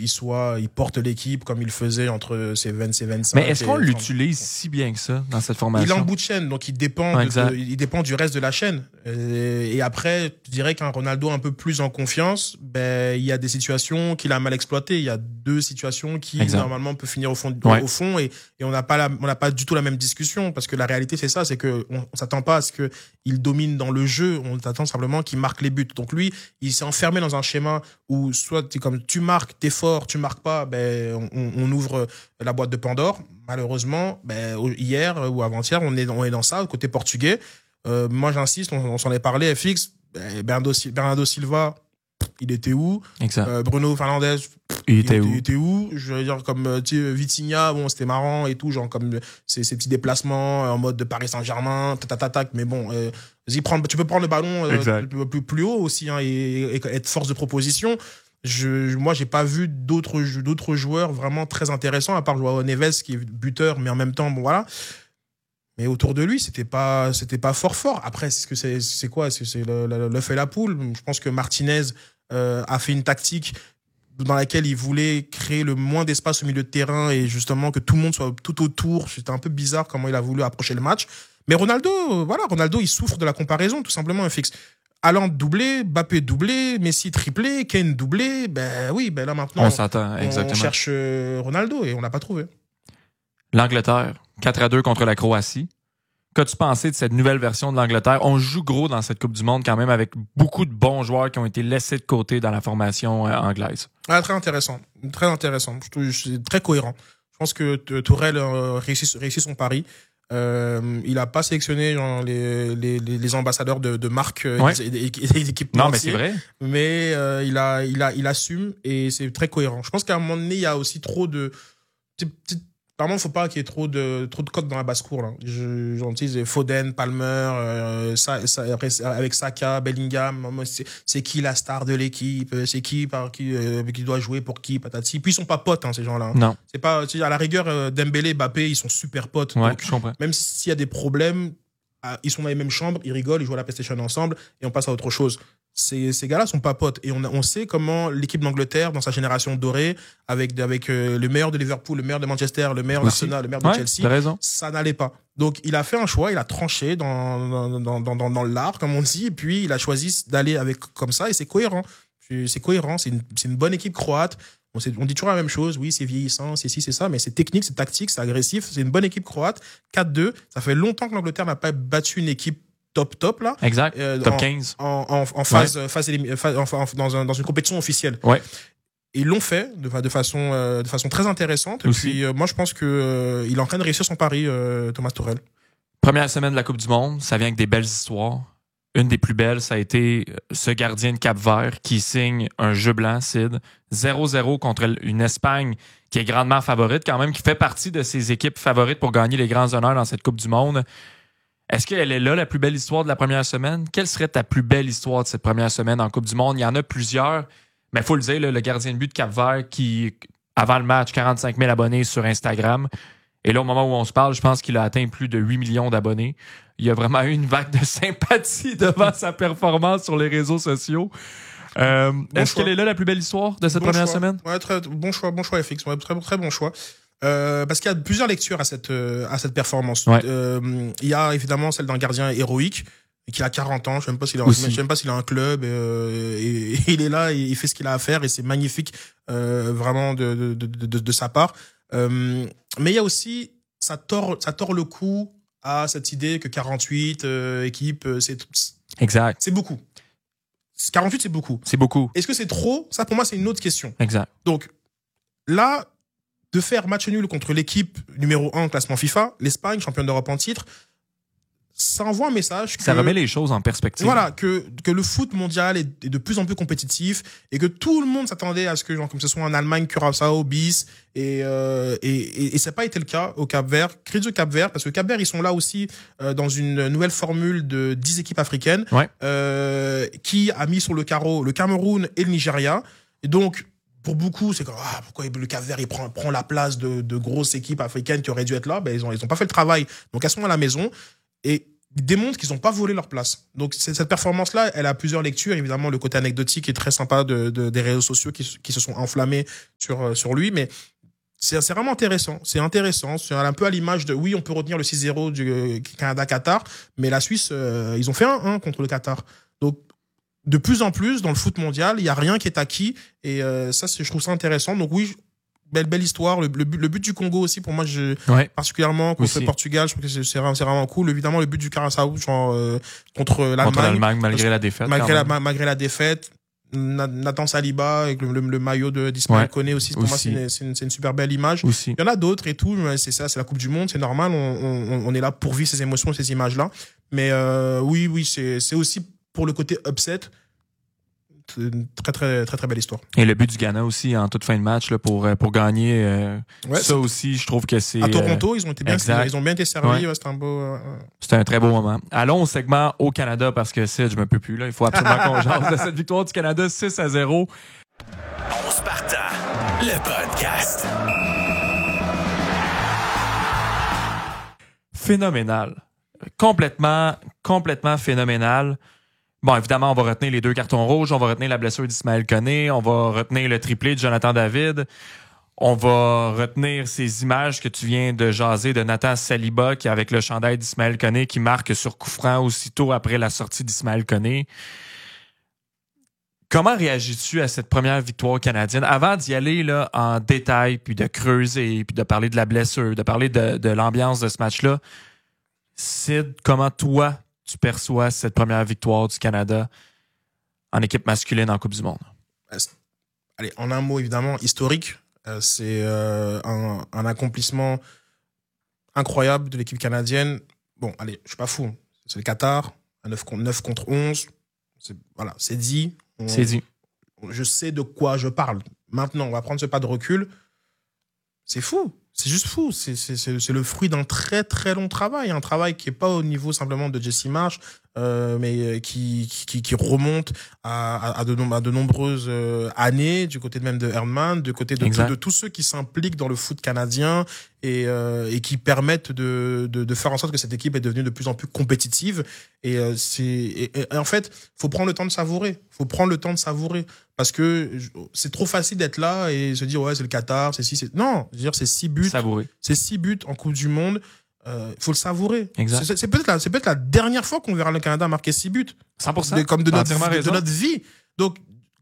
il porte l'équipe comme il faisait entre ses 20 et 25. Mais est-ce qu'on l'utilise si bien que ça dans cette formation? Il est en bout de chaîne, donc il dépend du reste de la chaîne. Et après, je dirais qu'un Ronaldo un peu plus en confiance, il y a des situations qu'il a mal exploitées. Il y a 2 situations qui normalement peuvent finir au fond et on n'a pas du tout la même discussion, parce que la réalité c'est ça, c'est que on s'attend pas à ce qu'il domine dans le jeu, on attend simplement qu'il marque les buts. Donc lui, il s'est enfermé dans un schéma où soit t'es comme tu marques, t'es fort, tu marques pas, on ouvre la boîte de Pandore. Malheureusement, hier ou avant-hier, on est dans ça, côté portugais. Moi j'insiste, on s'en est parlé, FX, Bernardo Silva, il était où? Bruno Fernandes, il était où? Je veux dire, comme Vitinha, bon, c'était marrant et tout, genre comme ces petits déplacements en mode de Paris Saint-Germain, mais bon, tu peux prendre le ballon plus haut aussi, hein, et être force de proposition. Moi, j'ai pas vu d'autres joueurs vraiment très intéressants, à part Joao Neves, qui est buteur, mais en même temps, bon, voilà. Mais autour de lui, c'était pas fort. Après, c'est quoi? C'est l'œuf et la poule. Je pense que Martinez a fait une tactique dans laquelle il voulait créer le moins d'espace au milieu de terrain et justement que tout le monde soit tout autour. C'était un peu bizarre comment il a voulu approcher le match. Mais Ronaldo, il souffre de la comparaison, tout simplement, un fixe. Haaland doublé, Mbappé doublé, Messi triplé, Kane doublé. Là maintenant, on s'attend, exactement. On cherche Ronaldo et on l'a pas trouvé. L'Angleterre, 4-2 contre la Croatie. Qu'as-tu pensé de cette nouvelle version de l'Angleterre? On joue gros dans cette Coupe du Monde quand même, avec beaucoup de bons joueurs qui ont été laissés de côté dans la formation anglaise. Très intéressant. Très intéressant. C'est très cohérent. Je pense que Tourelle réussit son pari. Il a pas sélectionné les ambassadeurs de marques et d'équipes. Non, mais c'est vrai. Mais il assume et c'est très cohérent. Je pense qu'à un moment donné, il y a aussi trop de Par contre, faut pas qu'il y ait trop de coques dans la basse-cour, là. J'en dis Foden, Palmer, après, avec Saka, Bellingham. C'est qui la star de l'équipe? C'est qui doit jouer pour qui? Patati. Puis ils sont pas potes, hein, ces gens-là. Non. C'est pas, à la rigueur, Dembélé, Mbappé, ils sont super potes. Ouais, donc, je comprends. même s'il y a des problèmes, ils sont dans les mêmes chambres, ils rigolent, ils jouent à la PlayStation ensemble et on passe à autre chose. Ces gars-là sont pas potes et on sait comment l'équipe d'Angleterre dans sa génération dorée avec le meilleur de Liverpool, le meilleur de Manchester, le meilleur d'Arsenal, le meilleur de Chelsea, ça n'allait pas. Donc il a fait un choix, il a tranché dans l'art comme on dit, et puis il a choisi d'aller avec comme ça et c'est cohérent. C'est une bonne équipe croate. On dit toujours la même chose, oui, c'est vieillissant, c'est ci, c'est ça, mais c'est technique, c'est tactique, c'est agressif, c'est une bonne équipe croate. 4-2, ça fait longtemps que l'Angleterre n'a pas battu une équipe top là. Exact. Top 15. En phase dans une compétition officielle. Ouais. Ils l'ont fait de façon très intéressante. Et puis moi je pense que il est en train de réussir son pari, Thomas Tuchel. Première semaine de la Coupe du Monde, ça vient avec des belles histoires. Une des plus belles, ça a été ce gardien de Cap-Vert qui signe un jeu blanc, Sid. 0-0 contre une Espagne qui est grandement favorite quand même, qui fait partie de ses équipes favorites pour gagner les grands honneurs dans cette Coupe du Monde. Est-ce qu'elle est là, la plus belle histoire de la première semaine? Quelle serait ta plus belle histoire de cette première semaine en Coupe du Monde? Il y en a plusieurs, mais il faut le dire, le gardien de but de Cap-Vert qui, avant le match, 45 000 abonnés sur Instagram. Et là, au moment où on se parle, je pense qu'il a atteint plus de 8 millions d'abonnés. Il y a vraiment eu une vague de sympathie devant sa performance sur les réseaux sociaux. Est-ce qu'elle est là, la plus belle histoire de cette première semaine? Ouais, bon choix, FX. Ouais, très, très bon choix. Parce qu'il y a plusieurs lectures à cette performance. Ouais. Il y a évidemment celle d'un gardien héroïque qui a 40 ans. Je sais même pas s'il a un club et il est là, et il fait ce qu'il a à faire et c'est magnifique, vraiment de sa part. Mais il y a aussi, ça tord le cou à cette idée que 48 équipes, exact. C'est beaucoup. 48, c'est beaucoup. C'est beaucoup. Est-ce que c'est trop? Ça, pour moi, c'est une autre question. Exact. Donc, là, de faire match nul contre l'équipe numéro 1 au classement FIFA, l'Espagne, championne d'Europe en titre, ça envoie un message que... Ça remet les choses en perspective. Voilà, que le foot mondial est de plus en plus compétitif et que tout le monde s'attendait à ce que, genre, comme ce soit en Allemagne, Curaçao, bis, et ça n'a pas été le cas au Cap-Vert. Crise du Cap-Vert, parce que Cap-Vert, ils sont là aussi dans une nouvelle formule de 10 équipes africaines, qui a mis sur le carreau le Cameroun et le Nigeria. Et donc, pour beaucoup, c'est comme, pourquoi le Cap-Vert, il prend la place de grosses équipes africaines qui auraient dû être là? Ben, ils ont pas fait le travail. Donc, elles sont à la maison. Et ils démontrent qu'ils n'ont pas volé leur place. Donc, cette performance-là, elle a plusieurs lectures. Évidemment, le côté anecdotique est très sympa des réseaux sociaux qui se sont enflammés sur lui. Mais c'est vraiment intéressant. C'est intéressant. C'est un peu à l'image de, oui, on peut retenir le 6-0 du Canada-Qatar, mais la Suisse, ils ont fait 1-1 contre le Qatar. Donc, de plus en plus, dans le foot mondial, il n'y a rien qui est acquis. Et ça, je trouve ça intéressant. Donc, oui, belle histoire. Le but du Congo aussi, pour moi, particulièrement contre le Portugal, je trouve que c'est vraiment cool. Évidemment, le but du Curaçao, contre l'Allemagne. Malgré la défaite. Malgré la défaite. Nathan Saliba avec le maillot d'Ismaël Koné aussi, pour moi, c'est une super belle image. Aussi. Il y en a d'autres et tout, mais c'est ça, c'est la Coupe du Monde, c'est normal. On est là pour vivre ces émotions, ces images-là. Mais oui, c'est aussi pour le côté upset. C'est une très, très, très, très belle histoire. Et le but du Ghana aussi en toute fin de match là, pour gagner. Ça aussi, je trouve que c'est... À Toronto, ils ont bien été servis. Ouais. C'était un très beau moment. Allons au segment au Canada parce que Sid, je me peux plus. Là. Il faut absolument qu'on jase de cette victoire du Canada 6-0. On Sparta, le podcast. Phénoménal. Complètement phénoménal. Bon, évidemment, on va retenir les 2 cartons rouges, on va retenir la blessure d'Ismaël Koné, on va retenir le triplé de Jonathan David, on va retenir ces images que tu viens de jaser de Nathan Saliba qui, avec le chandail d'Ismaël Koné, qui marque sur coup franc aussitôt après la sortie d'Ismaël Koné. Comment réagis-tu à cette première victoire canadienne? Avant d'y aller là, en détail, puis de creuser, puis de parler de la blessure, de parler de l'ambiance de ce match-là, Sid, comment toi, tu perçois cette première victoire du Canada en équipe masculine en Coupe du Monde? Allez, en un mot, évidemment, historique. C'est un accomplissement incroyable de l'équipe canadienne. Bon, allez, je suis pas fou. C'est le Qatar, 9 contre 11. C'est dit. C'est dit. Je sais de quoi je parle. Maintenant, on va prendre ce pas de recul. C'est fou. C'est juste fou. C'est le fruit d'un très, très long travail. Un travail qui n'est pas au niveau simplement de Jesse Marsh, mais qui remonte à de nombreuses années, du côté même de Herman, du côté de tous ceux qui s'impliquent dans le foot canadien et qui permettent de faire en sorte que cette équipe est devenue de plus en plus compétitive. Et en fait, faut prendre le temps de savourer. Parce que c'est trop facile d'être là et se dire, ouais, c'est le Qatar, non, je veux dire, c'est 6 buts. Savourer. C'est 6 buts en Coupe du Monde. Faut le savourer. Exact. C'est peut-être la dernière fois qu'on verra le Canada marquer 6 buts. 100%. Comme de notre vie. Donc,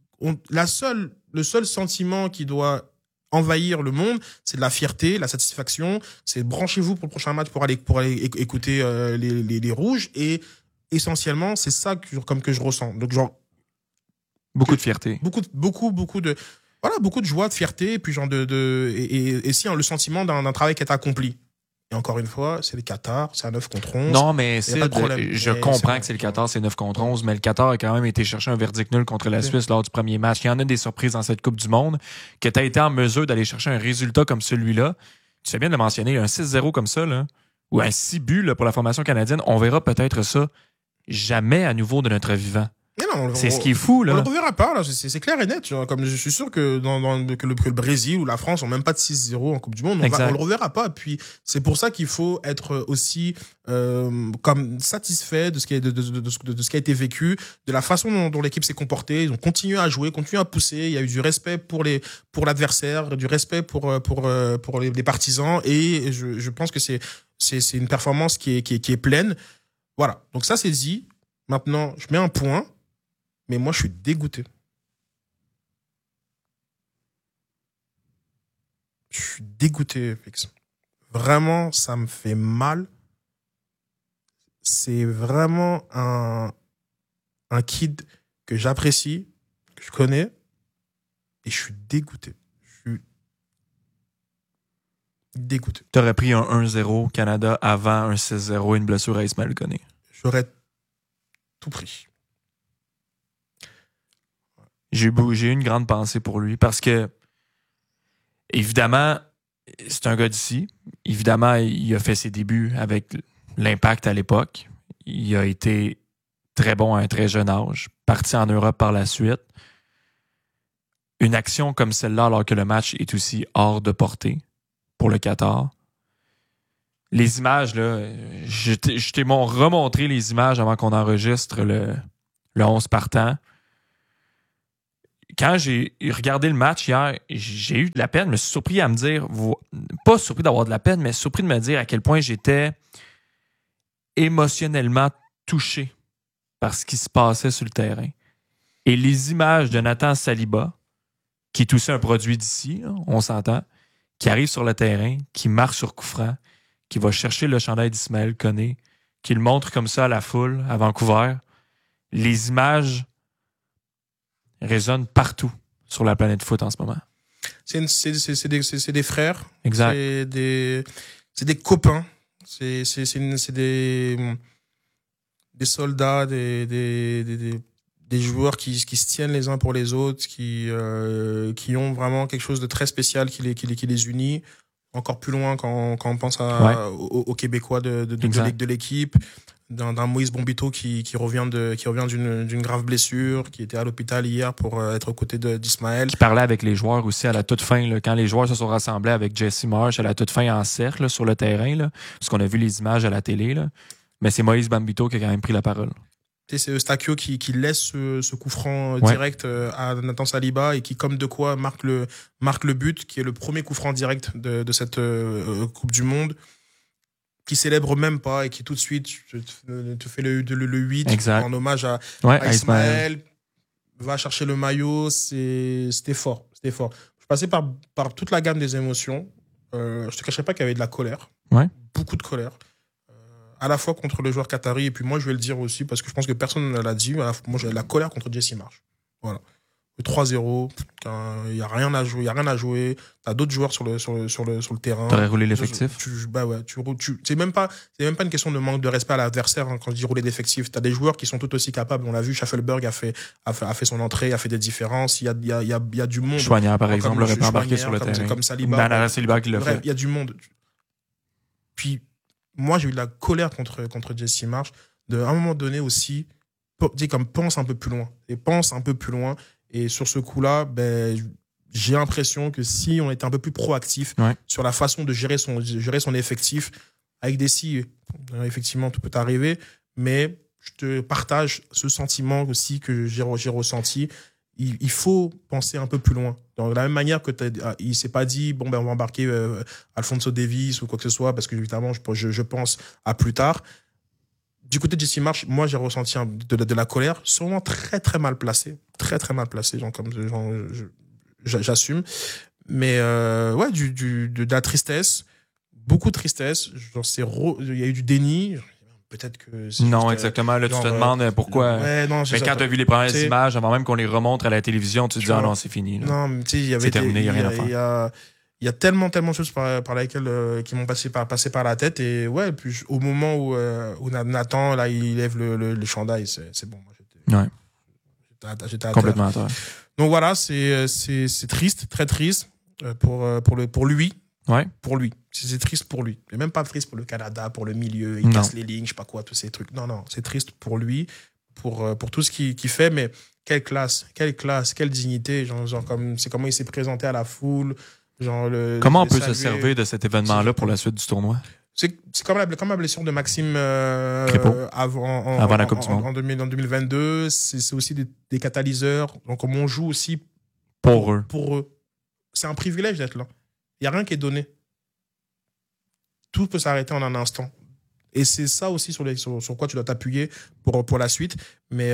le seul sentiment qui doit envahir le monde, c'est de la fierté, la satisfaction. C'est branchez-vous pour le prochain match pour aller écouter les Rouges. Et essentiellement, c'est ça que je ressens. Donc, genre, beaucoup de fierté. Beaucoup de joie, de fierté, et puis genre et si le sentiment d'un travail qui est accompli. Et encore une fois, c'est le Qatar, c'est un 9 contre 11. Non, mais je comprends que c'est le Qatar, c'est 9 contre 11, mais le Qatar a quand même été chercher un verdict nul contre la Suisse lors du premier match. Il y en a des surprises dans cette Coupe du Monde, que tu as été en mesure d'aller chercher un résultat comme celui-là. Tu sais bien de le mentionner, un 6-0 comme ça, là, ou un 6 buts là, pour la formation canadienne, on verra peut-être ça jamais à nouveau de notre vivant. C'est ce qui est fou, là. On le reverra pas, là. C'est clair et net. Tu vois, comme je suis sûr que que le Brésil ou la France ont même pas de 6-0 en Coupe du Monde. On le reverra pas. Puis, c'est pour ça qu'il faut être aussi, comme satisfait de ce qui a été vécu, de la façon dont l'équipe s'est comportée. Ils ont continué à jouer, continué à pousser. Il y a eu du respect pour l'adversaire, du respect pour les partisans. Et je pense que c'est une performance qui est pleine. Voilà. Donc ça, c'est dit. Maintenant, je mets un point. Mais moi, je suis dégoûté. Je suis dégoûté, Fix. Vraiment, ça me fait mal. C'est vraiment un kid que j'apprécie, que je connais, et je suis dégoûté. Dégoûté. T'aurais pris un 1-0 Canada avant un 6-0 et une blessure à Ismaël Koné. J'aurais tout pris. J'ai eu une grande pensée pour lui parce que, évidemment, c'est un gars d'ici. Évidemment, il a fait ses débuts avec l'Impact à l'époque. Il a été très bon à un très jeune âge. Parti en Europe par la suite. Une action comme celle-là, alors que le match est aussi hors de portée pour le Qatar. Les images, là, je t'ai remontré les images avant qu'on enregistre le 11 partant. Quand j'ai regardé le match hier, j'ai eu de la peine, je me suis surpris à me dire, pas surpris d'avoir de la peine, mais surpris de me dire à quel point j'étais émotionnellement touché par ce qui se passait sur le terrain. Et les images de Nathan Saliba, qui est aussi un produit d'ici, là, on s'entend, qui arrive sur le terrain, qui marche sur coup franc, qui va chercher le chandail d'Ismaël Koné, qui le montre comme ça à la foule à Vancouver. Les images résonnent partout sur la planète foot en ce moment. C'est des frères. Exact. C'est des copains. C'est des soldats, des joueurs qui se tiennent les uns pour les autres, qui ont vraiment quelque chose de très spécial qui les unit. Encore plus loin quand on pense aux Québécois de l'équipe, d'un Moïse Bombito qui revient d'une grave blessure, qui était à l'hôpital hier pour être aux côtés d'Ismaël. Qui parlait avec les joueurs aussi à la toute fin, là, quand les joueurs se sont rassemblés avec Jesse Marsh à la toute fin en cercle là, sur le terrain, là, parce qu'on a vu les images à la télé. Là. Mais c'est Moïse Bombito qui a quand même pris la parole. C'est Eustachio qui laisse ce coup franc direct à Nathan Saliba et qui, comme de quoi, marque le but, qui est le premier coup franc direct de cette Coupe du Monde, qui célèbre même pas et qui tout de suite te fait le 8 en hommage à Ismaël, va chercher le maillot. C'était fort. Je suis passé par toute la gamme des émotions. Je te cacherai pas qu'il y avait de la colère, beaucoup de colère. À la fois contre le joueur qatari, et puis moi je vais le dire aussi parce que je pense que personne ne l'a dit, moi j'ai de la colère contre Jesse Marsh. Voilà. Le 3-0, il n'y a rien à jouer, t'as d'autres joueurs sur le terrain. T'aurais roulé l'effectif? C'est même pas une question de manque de respect à l'adversaire quand je dis rouler d'effectif. T'as des joueurs qui sont tout aussi capables, on l'a vu, Schaffelberg a fait son entrée, a fait des différences, il y a du monde. Chouanière par exemple, l'aurait pas embarqué sur le terrain. Comme Saliba. Saliba qui l'a fait. Il y a du monde. Puis, moi, j'ai eu de la colère contre Jesse Marsh, à un moment donné aussi, pense un peu plus loin. Et sur ce coup-là, j'ai l'impression que si on était un peu plus proactif sur la façon de gérer son effectif, avec des si, effectivement, tout peut arriver, mais je te partage ce sentiment aussi que j'ai ressenti. Il faut penser un peu plus loin. De la même manière que il s'est pas dit on va embarquer Alphonso Davies ou quoi que ce soit, parce que évidemment je pense à plus tard. Du côté de Jesse Marsh, moi j'ai ressenti de la colère, sûrement très très mal placé, j'assume, mais de la tristesse, beaucoup de tristesse. Il y a eu du déni. Peut-être que non, exactement. Là, tu te demandes pourquoi. Mais quand tu as vu les premières images, avant même qu'on les remonte à la télévision, tu te dis non, c'est fini. Là. Non, mais tu sais, c'est terminé, il n'y a rien à faire. Il y a tellement de choses par lesquelles qui m'ont passé par la tête. Et puis au moment où Nathan, là, il lève le chandail, c'est bon. Moi, j'étais complètement à terre. Donc voilà, c'est triste, très triste pour lui. Ouais. Pour lui. C'est triste pour lui. C'est même pas triste pour le Canada, pour le milieu, il casse les lignes, je sais pas quoi, tous ces trucs. Non, c'est triste pour lui, pour tout ce qu'il fait, mais quelle classe, quelle dignité, c'est comment il s'est présenté à la foule. Comment on peut se servir de cet événement-là pour la suite du tournoi? C'est comme la blessure de Maxime avant la Coupe du Monde. En 2022. C'est aussi des catalyseurs. Donc, comme on joue aussi pour eux. C'est un privilège d'être là. Il n'y a rien qui est donné. Tout peut s'arrêter en un instant. Et c'est ça aussi sur quoi tu dois t'appuyer pour la suite. Mais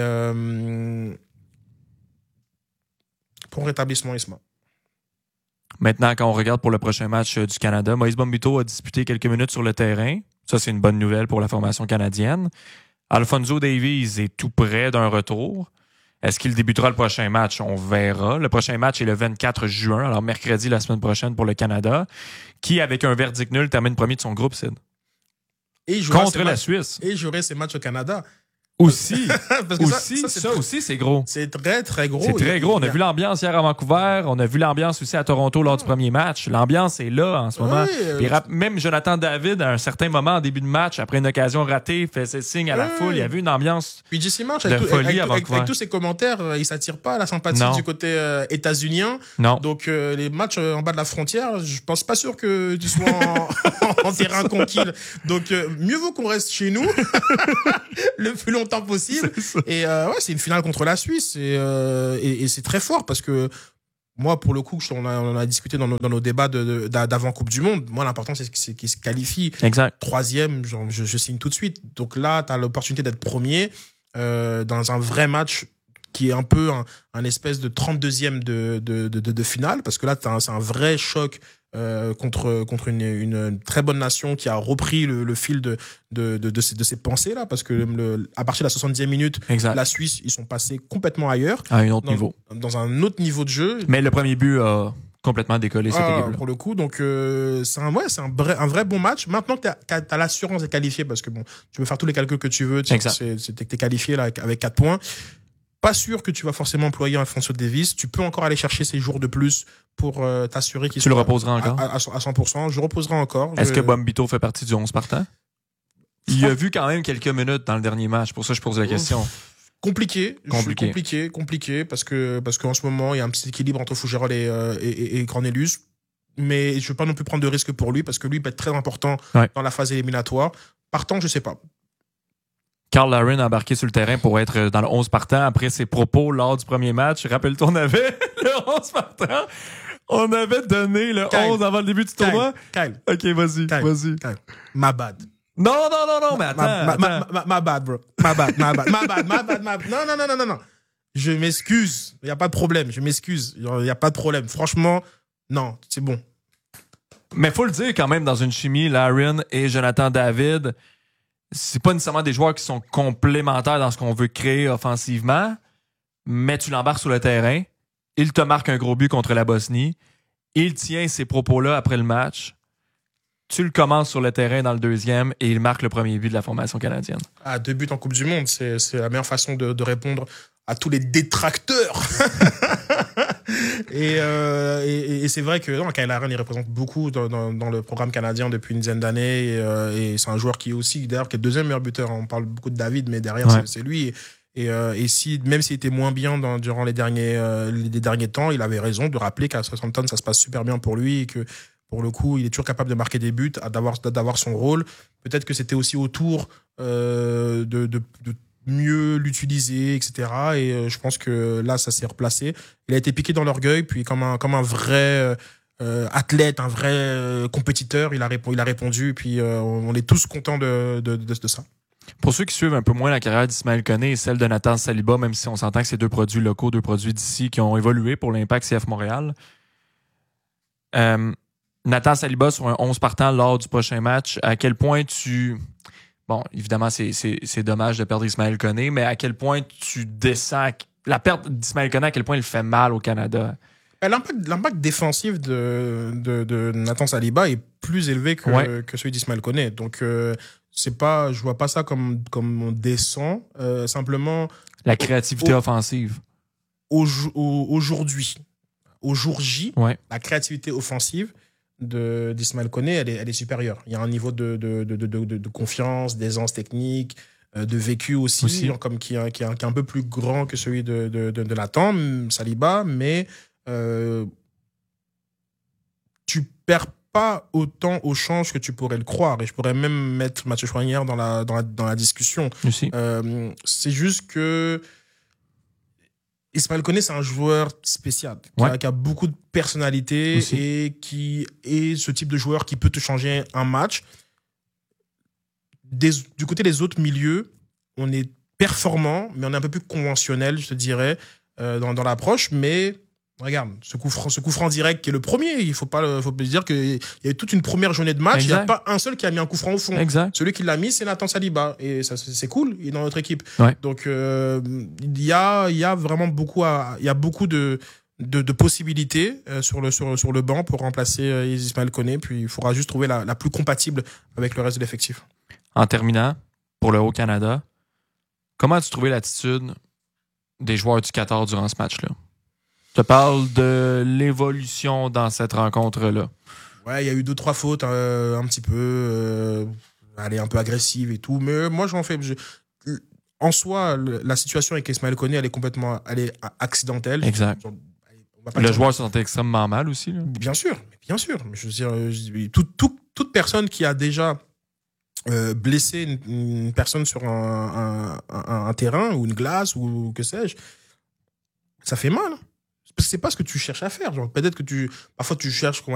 pour rétablissement, Isma. Maintenant, quand on regarde pour le prochain match du Canada, Moïse Bombito a disputé quelques minutes sur le terrain. Ça, c'est une bonne nouvelle pour la formation canadienne. Alphonso Davies est tout près d'un retour. Est-ce qu'il débutera le prochain match? On verra. Le prochain match est le 24 juin, alors mercredi la semaine prochaine pour le Canada, qui, avec un verdict nul, termine premier de son groupe, Sid. Contre la Suisse. Et jouerait ses matchs au Canada. Aussi. Parce que ça aussi, c'est gros. C'est très, très gros. C'est très gros. On a vu l'ambiance hier à Vancouver. On a vu l'ambiance aussi à Toronto lors du premier match. L'ambiance est là en ce moment. Puis même Jonathan David, à un certain moment, en début de match, après une occasion ratée, fait ses signes à la foule. Il y avait une ambiance Puis Jesse Marsh, de folie à Vancouver. avec tous ses commentaires, il s'attire pas à la sympathie du côté états-unien. Non. Donc, les matchs en bas de la frontière, je pense pas sûr que tu sois en terrain conquis. Donc, mieux vaut qu'on reste chez nous le plus longtemps possible. Et c'est une finale contre la Suisse et c'est très fort parce que moi, pour le coup, on en a discuté dans nos débats d'avant Coupe du Monde. Moi, l'important, c'est qu'ils se qualifient. Exact. Troisième, je signe tout de suite. Donc là, tu as l'opportunité d'être premier dans un vrai match qui est un peu un espèce de 32e de finale, parce que là, c'est un vrai choc contre une très bonne nation qui a repris le fil de ses pensées là, parce que à partir de la 70e minute, la Suisse, ils sont passés complètement ailleurs, à un autre niveau, dans un autre niveau de jeu. Mais le premier but a complètement décollé cette équipe-là. Pour le coup, donc c'est un vrai bon match. Maintenant que t'as l'assurance d'être qualifié, parce que bon, tu peux faire tous les calculs que tu veux, t'es qualifié là avec 4 points. Pas sûr que tu vas forcément employer Alphonso Davies. Tu peux encore aller chercher ces jours de plus pour t'assurer qu'il soit... Tu le reposeras encore? À 100%. Je reposerai encore. Est-ce que Bombito fait partie du 11 partant? Il a vu quand même quelques minutes dans le dernier match. Pour ça, je pose la question. Compliqué, parce qu'en ce moment, il y a un petit équilibre entre Fougerolles et Cornelius. Mais je veux pas non plus prendre de risques pour lui, parce que lui peut être très important dans la phase éliminatoire. Partant, je sais pas. Carl Larin a embarqué sur le terrain pour être dans le 11 partant après ses propos lors du premier match. Rappelle-toi, on avait le 11 partant. On avait donné le 11 avant le début du tournoi. Kyle. OK, vas-y. My bad. Non, mais attends. My bad, bro. My bad. Non. Je m'excuse. Il n'y a pas de problème. Je m'excuse. Il n'y a pas de problème. Franchement, non, c'est bon. Mais faut le dire quand même, dans une chimie, Larin et Jonathan David, c'est pas nécessairement des joueurs qui sont complémentaires dans ce qu'on veut créer offensivement, mais tu l'embarques sur le terrain, il te marque un gros but contre la Bosnie, il tient ces propos-là après le match, tu le commences sur le terrain dans le deuxième et il marque le premier but de la formation canadienne. 2 buts en Coupe du Monde, c'est la meilleure façon de répondre à tous les détracteurs. Et c'est vrai que Kyle Larin, il représente beaucoup dans le programme canadien depuis une dizaine d'années, et c'est un joueur qui est aussi, d'ailleurs, qui est le deuxième meilleur buteur. On parle beaucoup de David, mais derrière, c'est lui. Et même s'il était moins bien durant les derniers temps, il avait raison de rappeler qu'à Southampton, ça se passe super bien pour lui et que, pour le coup, il est toujours capable de marquer des buts, d'avoir son rôle. Peut-être que c'était aussi autour de mieux l'utiliser, etc. Et je pense que là, ça s'est replacé. Il a été piqué dans l'orgueil, puis comme un vrai athlète, un vrai compétiteur, il a répondu, et puis on est tous contents de ça. Pour ceux qui suivent un peu moins la carrière d'Ismaël Koné et celle de Nathan Saliba, même si on s'entend que c'est 2 produits locaux, 2 produits d'ici qui ont évolué pour l'Impact CF Montréal, Nathan Saliba sur un 11 partant lors du prochain match, à quel point bon, évidemment, c'est dommage de perdre Ismaël Koné, mais à quel point tu descends... La perte d'Ismaël Koné, à quel point il fait mal au Canada? L'impact défensif de Nathan Saliba est plus élevé que celui d'Ismaël Koné. Donc, je vois pas ça comme on descend. Simplement... La créativité offensive. Aujourd'hui, au jour J, la créativité offensive d'Ismaël Koné, elle est supérieure. Il y a un niveau de confiance, d'aisance technique, de vécu aussi. Comme qui est un peu plus grand que celui de Nathan Saliba, mais tu perds pas autant au change que tu pourrais le croire. Et je pourrais même mettre Mathieu Choignard dans la discussion. C'est juste que Ismaël Koné, c'est un joueur spécial, qui a beaucoup de personnalité et qui est ce type de joueur qui peut te changer un match. Du côté des autres milieux, on est performant, mais on est un peu plus conventionnel, je te dirais, dans l'approche. Mais Regarde, ce coup franc direct qui est le premier, il faut pas dire qu'il y a eu toute une première journée de match, il n'y a pas un seul qui a mis un coup franc au fond. Exact. Celui qui l'a mis, c'est Nathan Saliba. Et ça, c'est cool, il est dans notre équipe. Ouais. Donc, il y a vraiment beaucoup de possibilités sur le banc pour remplacer Ismaël Koné. Puis il faudra juste trouver la plus compatible avec le reste de l'effectif. En terminant, pour le Haut-Canada, comment as-tu trouvé l'attitude des joueurs du Qatar durant ce match-là? Je te parle de l'évolution dans cette rencontre-là. Ouais, il y a eu 2-3 fautes un petit peu un peu agressive et tout, mais moi en soi, la situation avec Ismaël Koné, elle est accidentelle. Exact. Le joueur se sentait extrêmement mal aussi. Là. Bien sûr. Mais je veux dire, toute personne qui a déjà blessé une personne sur un terrain ou une glace ou que sais-je, ça fait mal. Parce que c'est pas ce que tu cherches à faire. Genre, peut-être que parfois tu cherches